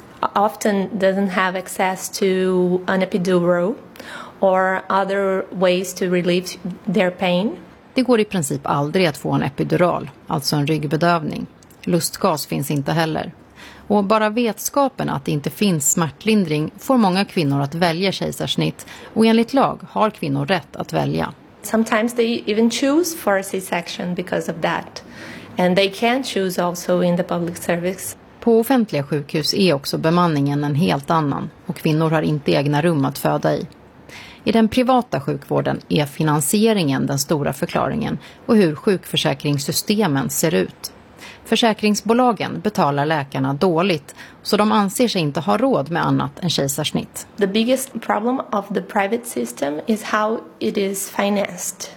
Speaker 5: often doesn't have access to an epidural or other ways to relieve their pain.
Speaker 2: Det går i princip aldrig att få en epidural, alltså en ryggbedövning. Lustgas finns inte heller. Och bara vetskapen att det inte finns smärtlindring får många kvinnor att välja kejsarsnitt, och enligt lag har kvinnor rätt att välja.
Speaker 5: Sometimes they even choose for a C-section because of that. And they can choose also in the public service.
Speaker 2: På offentliga sjukhus är också bemanningen en helt annan, och kvinnor har inte egna rum att föda i. I den privata sjukvården är finansieringen den stora förklaringen, och hur sjukförsäkringssystemen ser ut. Försäkringsbolagen betalar läkarna dåligt, så de anser sig inte ha råd med annat än kejsarsnitt.
Speaker 5: The biggest problem of the private system is how it is financed.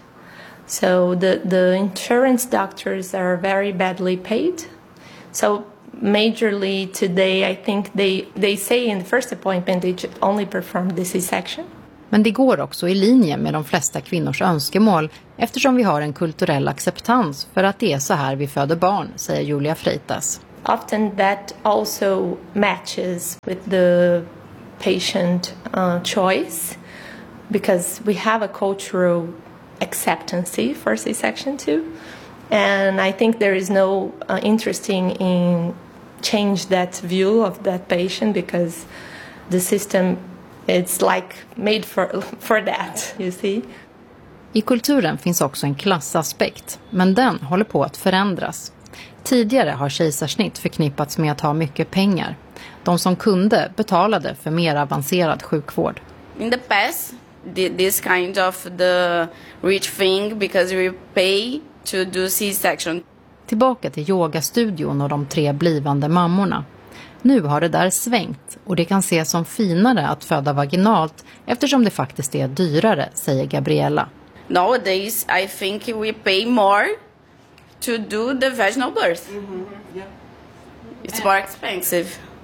Speaker 5: So the, the insurance doctors are very badly paid. So majorly today I think they, they say in the first appointment they should only perform the C-section.
Speaker 2: Men det går också i linje med de flesta kvinnors önskemål, eftersom vi har en kulturell acceptans för att det är så här vi föder barn, säger Julia Freitas.
Speaker 5: Often that also matches with the patient uh, choice, because we have a cultural acceptance for C-section too. And I think there is no uh, interesting in change that view of that patient, because the system it's like made for for that, you see.
Speaker 2: I kulturen finns också en klassaspekt, men den håller på att förändras. Tidigare har kejsarsnitt förknippats med att ha mycket pengar. De som kunde betalade för mer avancerad sjukvård.
Speaker 23: In the past, this kind of the rich thing because we pay to do C-section.
Speaker 2: Tillbaka till yogastudion och de tre blivande mammorna. Nu har det där svängt, och det kan ses som finare att föda vaginalt eftersom det faktiskt är dyrare, säger Gabriella.
Speaker 23: Nowadays I think we pay more to do the vaginal birth. Mm-hmm. Yeah. It's more expensive.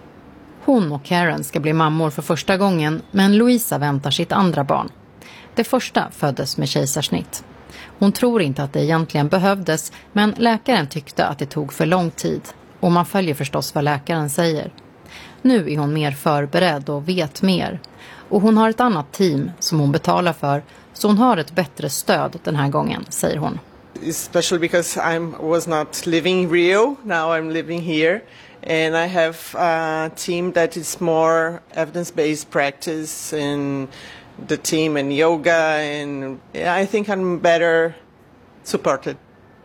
Speaker 2: Hon och Karen ska bli mammor för första gången, men Louisa väntar sitt andra barn. Det första föddes med kejsarsnitt. Hon tror inte att det egentligen behövdes, men läkaren tyckte att det tog för lång tid. Och man följer förstås vad läkaren säger. Nu är hon mer förberedd och vet mer. Och hon har ett annat team som hon betalar för, så hon har ett bättre stöd den här gången, säger hon.
Speaker 22: Especially because I was not living in Rio, now I'm living here. And I have a team that is more evidence-based practice and the team and yoga, and I think I'm better supported.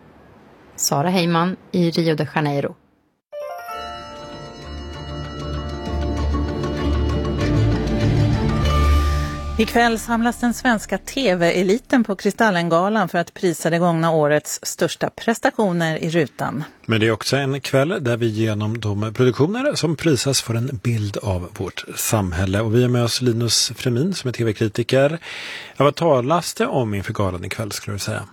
Speaker 2: Sara Heyman i Rio de Janeiro.
Speaker 15: Ikväll samlas den svenska tv-eliten på Kristallengalan för att prisa det gångna årets största prestationer i rutan.
Speaker 16: Men det är också en kväll där vi genom de produktioner som prisas får en bild av vårt samhälle. Och vi är med oss Linus Fremin som är tv-kritiker. Ja, vad talas det om inför galan ikväll, skulle du säga?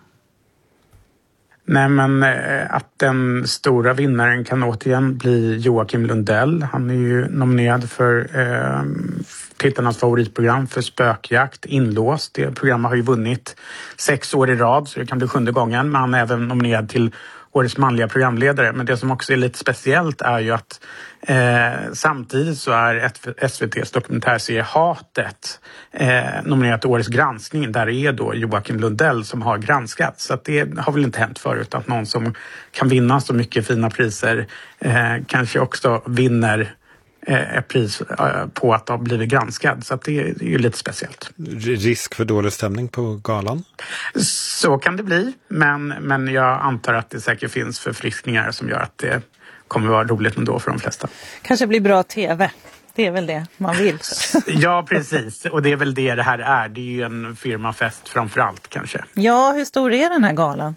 Speaker 6: Nej, men att den stora vinnaren kan återigen bli Joakim Lundell. Han är ju nominerad för eh, tittarnas favoritprogram för spökjakt, Inlåst. Det programmet har ju vunnit sex år i rad, så det kan bli sjunde gången. Men han är även nominerad till årets manliga programledare. Men det som också är lite speciellt är ju att eh, samtidigt så är S V T:s dokumentärserie Hatet eh, nominerat till årets granskning. Där är då Joakim Lundell som har granskat. Så att det har väl inte hänt förut att någon som kan vinna så mycket fina priser eh, kanske också vinner ett pris på att ha blivit granskad. Så att det är ju lite speciellt.
Speaker 16: Risk för dålig stämning på galan?
Speaker 6: Så kan det bli. Men, men jag antar att det säkert finns förfriskningar som gör att det kommer vara roligt ändå för de flesta.
Speaker 15: Kanske blir bra tv. Det är väl det man vill.
Speaker 6: Ja, precis. Och det är väl det det här är. Det är ju en firmafest framför allt kanske.
Speaker 15: Ja, hur stor är den här galan?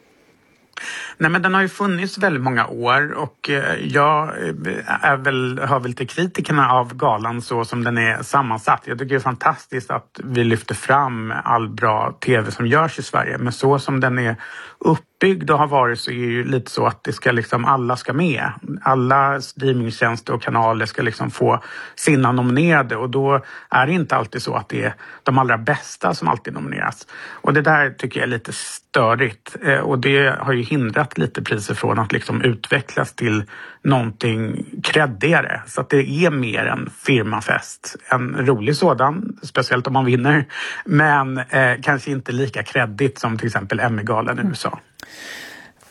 Speaker 6: Nej, men den har ju funnits väldigt många år och jag är väl, hör väl till kritikerna av galan så som den är sammansatt. Jag tycker det är fantastiskt att vi lyfter fram all bra tv som görs i Sverige. Men så som den är uppbyggd och har varit så är det ju lite så att det ska liksom, alla ska med. Alla streamingtjänster och kanaler ska liksom få sina nominerade och då är det inte alltid så att det är de allra bästa som alltid nomineras. Och det där tycker jag är lite störigt och det har ju hindrat lite priser från att liksom utvecklas till någonting kreddigare. Så att det är mer en firmafest. En rolig sådan, speciellt om man vinner. Men eh, kanske inte lika kreddigt som till exempel Emmy-galan i U S A.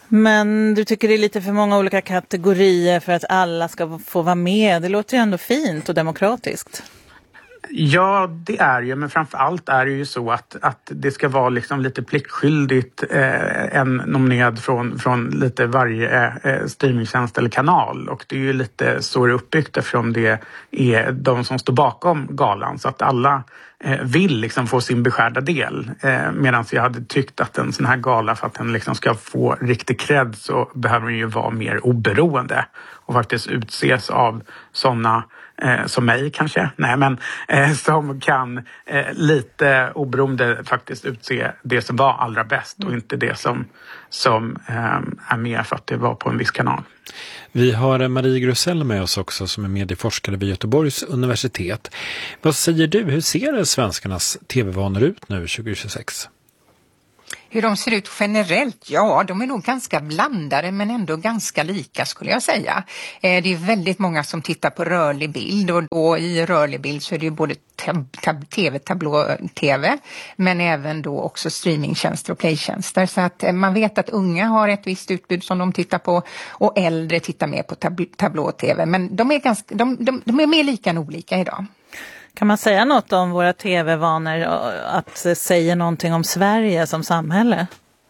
Speaker 15: Men du tycker det är lite för många olika kategorier för att alla ska få vara med. Det låter ju ändå fint och demokratiskt.
Speaker 6: Ja, det är ju, men framförallt är det ju så att, att det ska vara liksom lite pliktskyldigt eh, en nominerad från, från lite varje eh, streamingtjänst eller kanal. Och det är ju lite så det är uppbyggt eftersom det är de som står bakom galan. Så att alla eh, vill liksom få sin beskärda del. Eh, Medan jag hade tyckt att en sån här gala, för att den liksom ska få riktig cred, så behöver den ju vara mer oberoende. Och faktiskt utses av sådana Eh, som mig kanske, nej men eh, som kan eh, lite oberoende faktiskt utse det som var allra bäst och inte det som, som eh, är med för att det var på en viss kanal.
Speaker 16: Vi har Marie Grusell med oss också som är medieforskare vid Göteborgs universitet. Vad säger du, hur ser svenskarnas tv-vanor ut nu tjugohundratjugosex?
Speaker 7: Hur de ser ut generellt, ja de är nog ganska blandade men ändå ganska lika skulle jag säga. Eh, det är väldigt många som tittar på rörlig bild och då i rörlig bild så är det ju både tab- tab- tv, tablå-tv men även då också streamingtjänster och playtjänster. Så att eh, man vet att unga har ett visst utbud som de tittar på och äldre tittar mer på tab- tablå-tv. Men de är, ganska, de, de, de är mer lika än olika idag.
Speaker 15: Kan man säga något om våra tv-vanor, att säga någonting om Sverige som samhälle?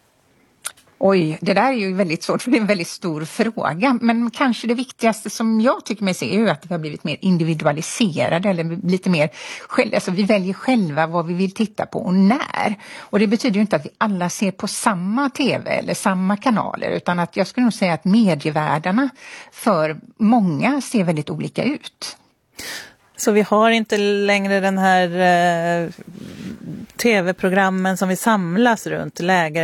Speaker 7: Oj, det där är ju väldigt svårt för det är en väldigt stor fråga. Men kanske det viktigaste som jag tycker mig se är ju att vi har blivit mer individualiserade eller lite mer själva. Alltså vi väljer själva vad vi vill titta på och när. Och det betyder ju inte att vi alla ser på samma tv eller samma kanaler utan att jag skulle nog säga att medievärldarna för många ser väldigt olika ut.
Speaker 15: Så vi har inte längre den här eh, tv-programmen som vi samlas runt,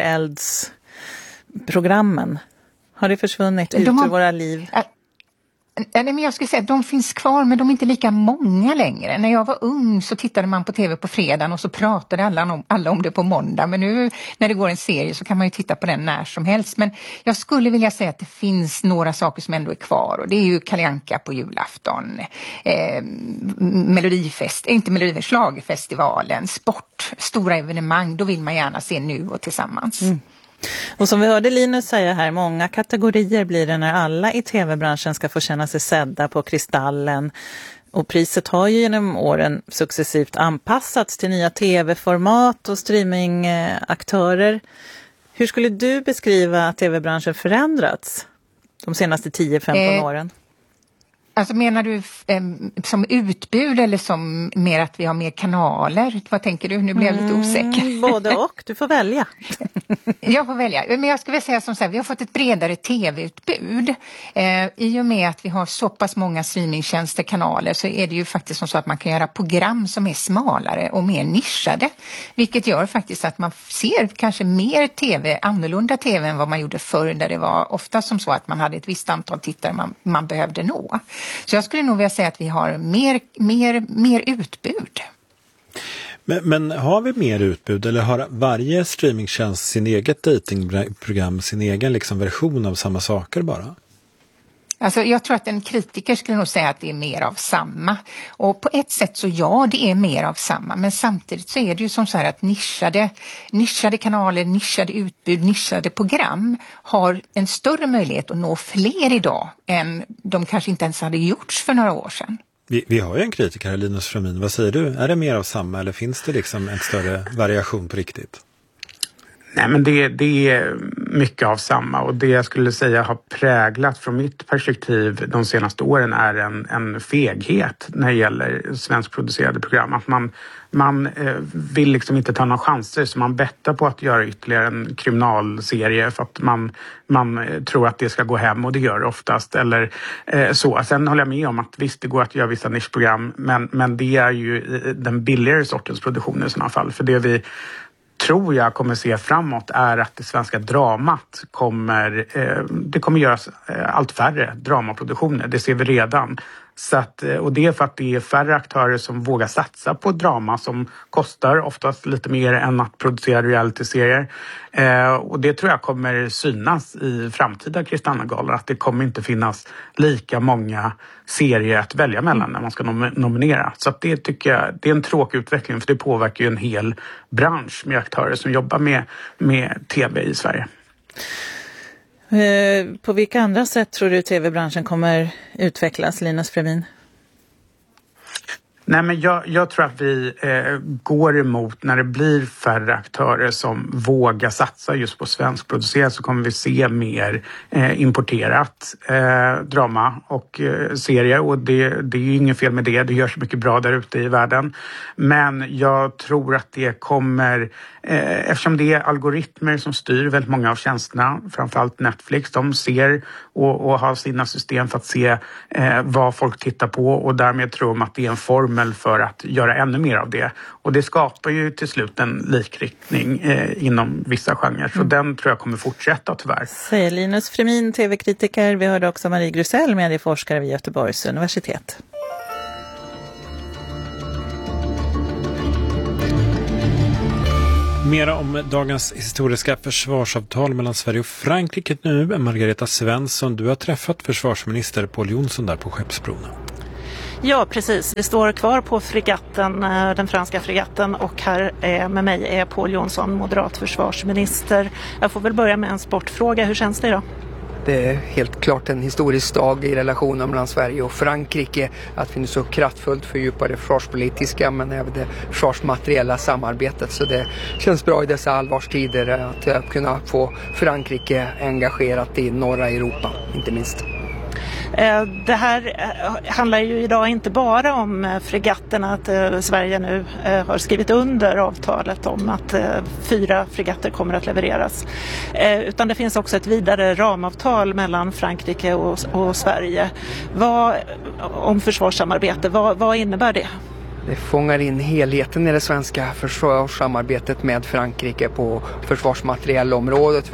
Speaker 15: lägereldsprogrammen. Har det försvunnit ut
Speaker 7: har,
Speaker 15: ur våra liv?
Speaker 7: Äh, nej, men jag skulle säga att de finns kvar men de är inte lika många längre. När jag var ung så tittade man på tv på fredagen och så pratade alla om, alla om det på måndag. Men nu när det går en serie så kan man ju titta på den när som helst. Men jag skulle vilja säga att det finns några saker som ändå är kvar. Och det är ju Kalle Anka på julafton. Eh, Melodifest, inte Melodifest, Schlagerfestivalen, sport, stora evenemang. Då vill man gärna se nu och tillsammans.
Speaker 15: Mm. Och som vi hörde Linus säga här, många kategorier blir det när alla i tv-branschen ska få känna sig sedda på Kristallen. Och priset har ju genom åren successivt anpassats till nya tv-format och streamingaktörer. Hur skulle du beskriva att tv-branschen förändrats de senaste tio femton eh. åren?
Speaker 7: Alltså menar du eh, som utbud eller som mer att vi har mer kanaler? Vad tänker du? Nu blir jag lite osäker.
Speaker 15: Mm, både och, du får välja.
Speaker 7: Jag får välja. Men jag skulle säga som så här, vi har fått ett bredare tv-utbud. Eh, I och med att vi har så pass många streamingtjänster, kanaler så är det ju faktiskt som så att man kan göra program som är smalare och mer nischade. Vilket gör faktiskt att man ser kanske mer tv, annorlunda tv än vad man gjorde förr där det var ofta som så att man hade ett visst antal tittare man, man behövde nå. Så jag skulle nog vilja säga att vi har mer, mer, mer utbud.
Speaker 16: Men, men har vi mer utbud eller har varje streamingtjänst sin eget datingprogram, sin egen liksom version av samma saker bara?
Speaker 7: Alltså jag tror att en kritiker skulle nog säga att det är mer av samma. Och på ett sätt så ja, det är mer av samma. Men samtidigt så är det ju som så här att nischade, nischade kanaler, nischade utbud, nischade program har en större möjlighet att nå fler idag än de kanske inte ens hade gjorts för några år sedan.
Speaker 16: Vi, vi har ju en kritiker här, Linus Framin. Vad säger du? Är det mer av samma eller finns det liksom en större variation på riktigt?
Speaker 6: Nej, men det, det är mycket av samma och det jag skulle säga har präglat från mitt perspektiv de senaste åren är en, en feghet när det gäller svenskproducerade program. Att man, man eh, vill liksom inte ta några chanser så man bettar på att göra ytterligare en kriminalserie för att man, man tror att det ska gå hem och det gör det oftast. Eller, eh, så. Sen håller jag med om att visst det går att göra vissa nischprogram men, men det är ju den billigare sortens produktion i sådana fall. För det vi tror jag kommer se framåt är att det svenska dramat kommer, eh, det kommer göras eh, allt färre dramaproduktioner. Det ser vi redan. Så att, och det är för att det är färre aktörer som vågar satsa på drama som kostar oftast lite mer än att producera reality-serier. Eh, och det tror jag kommer synas i framtida Kristallengalor att det kommer inte finnas lika många serier att välja mellan när man ska nom- nominera. Så att det tycker jag det är en tråkig utveckling för det påverkar ju en hel bransch med aktörer som jobbar med, med tv i Sverige.
Speaker 15: Eh, på vilka andra sätt tror du tv-branschen kommer utvecklas, Linus Fremin?
Speaker 6: Nej, men jag, jag tror att vi eh, går emot när det blir färre aktörer som vågar satsa just på svensk producerat, så kommer vi se mer eh, importerat eh, drama och eh, serier, och det, det är ju inget fel med det, det görs mycket bra där ute i världen. Men jag tror att det kommer, eh, eftersom det är algoritmer som styr väldigt många av tjänsterna, framförallt Netflix, de ser och, och har sina system för att se eh, vad folk tittar på, och därmed tror de att det är en form för att göra ännu mer av det. Och det skapar ju till slut en likriktning eh, inom vissa genrer. Så mm. den tror jag kommer fortsätta tyvärr.
Speaker 15: Säger Linus Fremin, tv-kritiker. Vi hörde också Marie Grusell, medieforskare vid Göteborgs universitet.
Speaker 16: Mera om dagens historiska försvarsavtal mellan Sverige och Frankrike nu. Margareta Svensson, du har träffat försvarsminister Pål Jonson där på Skeppsbron.
Speaker 18: Ja, precis. Vi står kvar på fregatten, den franska fregatten, och här är, med mig är Pål Jonson, moderat försvarsminister. Jag får väl börja med en sportfråga. Hur känns det idag?
Speaker 8: Det är helt klart en historisk dag i relationen mellan Sverige och Frankrike, att vi nu så kraftfullt fördjupar det försvarspolitiska men även det försvarsmateriella samarbetet. Så det känns bra i dessa allvarstider att kunna få Frankrike engagerat i norra Europa, inte minst.
Speaker 18: Det här handlar ju idag inte bara om fregatterna, att Sverige nu har skrivit under avtalet om att fyra fregatter kommer att levereras. Utan det finns också ett vidare ramavtal mellan Frankrike och, och Sverige. Vad, om försvarssamarbete, vad, vad innebär det?
Speaker 8: Det fångar in helheten i det svenska försvarssamarbetet med Frankrike på försvarsmaterielområdet,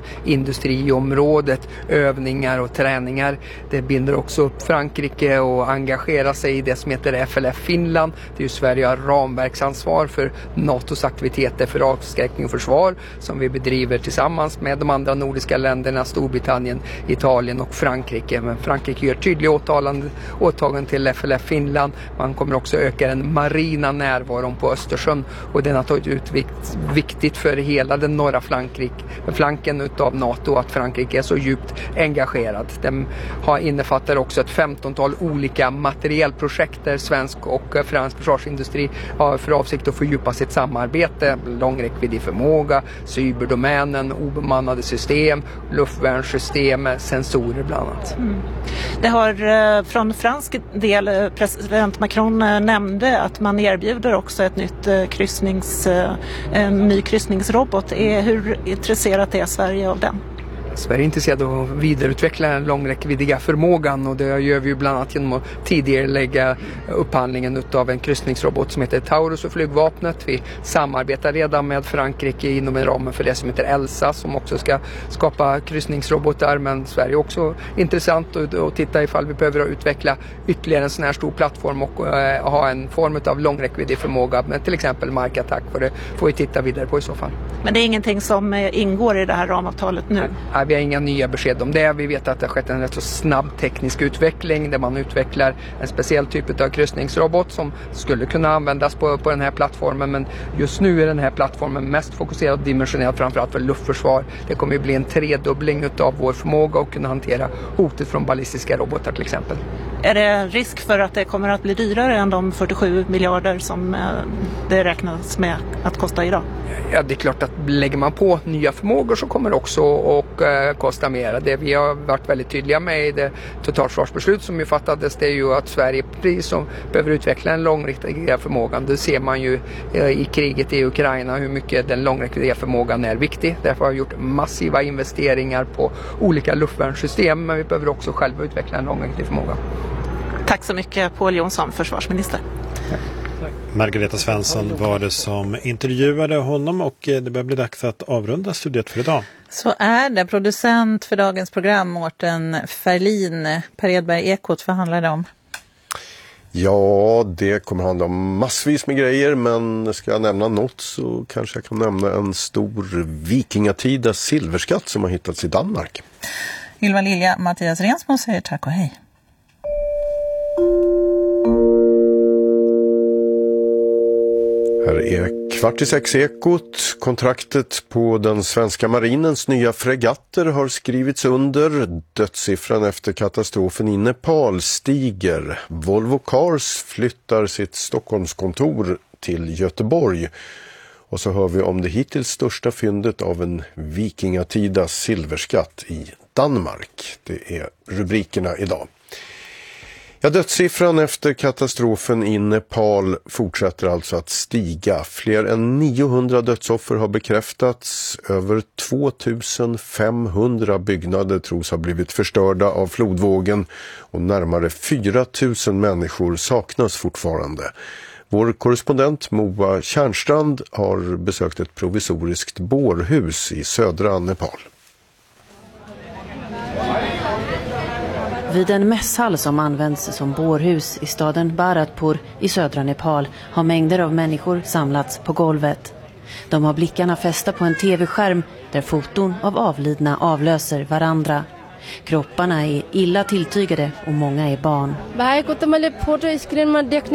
Speaker 8: försvarsindustriområdet, övningar och träningar. Det binder också upp Frankrike och engagerar sig i det som heter F L F Finland. Det är ju Sverige har ramverksansvar för NATOs aktiviteter för avskräckning och försvar som vi bedriver tillsammans med de andra nordiska länderna, Storbritannien, Italien och Frankrike. Men Frankrike gör tydliga åtaganden, åtaganden till F L F Finland. Man kommer också öka den marina närvaron på Östersjön, och den har tagit ut vikt, viktigt för hela den norra Frankrike, flanken utav NATO att Frankrike är så djupt engagerad. Den har innefattar också ett femtontal olika materiellprojekt där svensk och fransk försvarsindustri har för avsikt att fördjupa sitt samarbete, långräckviddig förmåga, cyberdomänen, obemannade system, luftvärnssystem, sensorer bland annat. Mm.
Speaker 18: Det har från fransk del president Macron nämnde att man erbjuder också ett nytt kryssnings, en ny kryssningsrobot. Hur intresserat är Sverige av den?
Speaker 8: Sverige är intresserad av att vidareutveckla den långräckviddiga förmågan, och det gör vi ju bland annat genom att tidigare lägga upphandlingen av en kryssningsrobot som heter Taurus och flygvapnet. Vi samarbetar redan med Frankrike inom en ramen för det som heter Elsa som också ska skapa kryssningsrobotar, men Sverige är också intressant att titta ifall vi behöver utveckla ytterligare en sån här stor plattform och äh, ha en form av långräckviddig förmåga med till exempel markattack, för det får vi titta vidare på i så fall.
Speaker 18: Men det är ingenting som ingår i det här ramavtalet nu?
Speaker 8: Nej, vi har inga nya besked om det. Vi vet att det har skett en rätt så snabb teknisk utveckling där man utvecklar en speciell typ av kryssningsrobot som skulle kunna användas på, på den här plattformen, men just nu är den här plattformen mest fokuserad och dimensionerad framförallt för luftförsvar. Det kommer att bli en tredubbling av vår förmåga att kunna hantera hotet från ballistiska robotar till exempel.
Speaker 18: Är det risk för att det kommer att bli dyrare än de fyrtiosju miljarder som det räknas med att kosta idag?
Speaker 8: Ja, det är klart att lägger man på nya förmågor så kommer det också att eh, kosta mer. Det vi har varit väldigt tydliga med i det totalförsvarsbeslut som ju fattades, det är ju att Sverige precis som behöver utveckla en långräckviddiga förmågan. Det ser man ju eh, i kriget i Ukraina hur mycket den långräckviddiga förmågan är viktig. Därför har vi gjort massiva investeringar på olika luftvärnssystem, men vi behöver också själva utveckla en långräckviddig förmåga.
Speaker 18: Tack så mycket Pål Jonson, försvarsminister.
Speaker 16: Margareta Svensson var det som intervjuade honom, och det börjar bli dags att avrunda studiet för idag.
Speaker 15: Så är det. Producent för dagens program, Mårten Ferlin. Per Edberg, Ekot, vad handlar det om?
Speaker 1: Ja, det kommer handla om massvis med grejer, men ska jag nämna något så kanske jag kan nämna en stor vikingatida silverskatt som har hittats i Danmark.
Speaker 15: Ylva Lilja, Mattias Rensmo säger tack och hej.
Speaker 1: Här är kvart i sex ekot. Kontraktet på den svenska marinens nya fregatter har skrivits under. Dödssiffran efter katastrofen i Nepal stiger. Volvo Cars flyttar sitt Stockholmskontor till Göteborg. Och så hör vi om det hittills största fyndet av en vikingatida silverskatt i Danmark. Det är rubrikerna idag. Ja, dödssiffran efter katastrofen i Nepal fortsätter alltså att stiga. Fler än niohundra dödsoffer har bekräftats. Över tvåtusen femhundra byggnader tros ha blivit förstörda av flodvågen och närmare fyra tusen människor saknas fortfarande. Vår korrespondent Moa Kärnstrand har besökt ett provisoriskt bårhus i södra Nepal.
Speaker 9: Vid en mässhall som används som bårhus i staden Bharatpur i södra Nepal har mängder av människor samlats på golvet. De har blickarna fästa på en tv-skärm där foton av avlidna avlöser varandra. Kropparna är illa tilltygade och många är barn.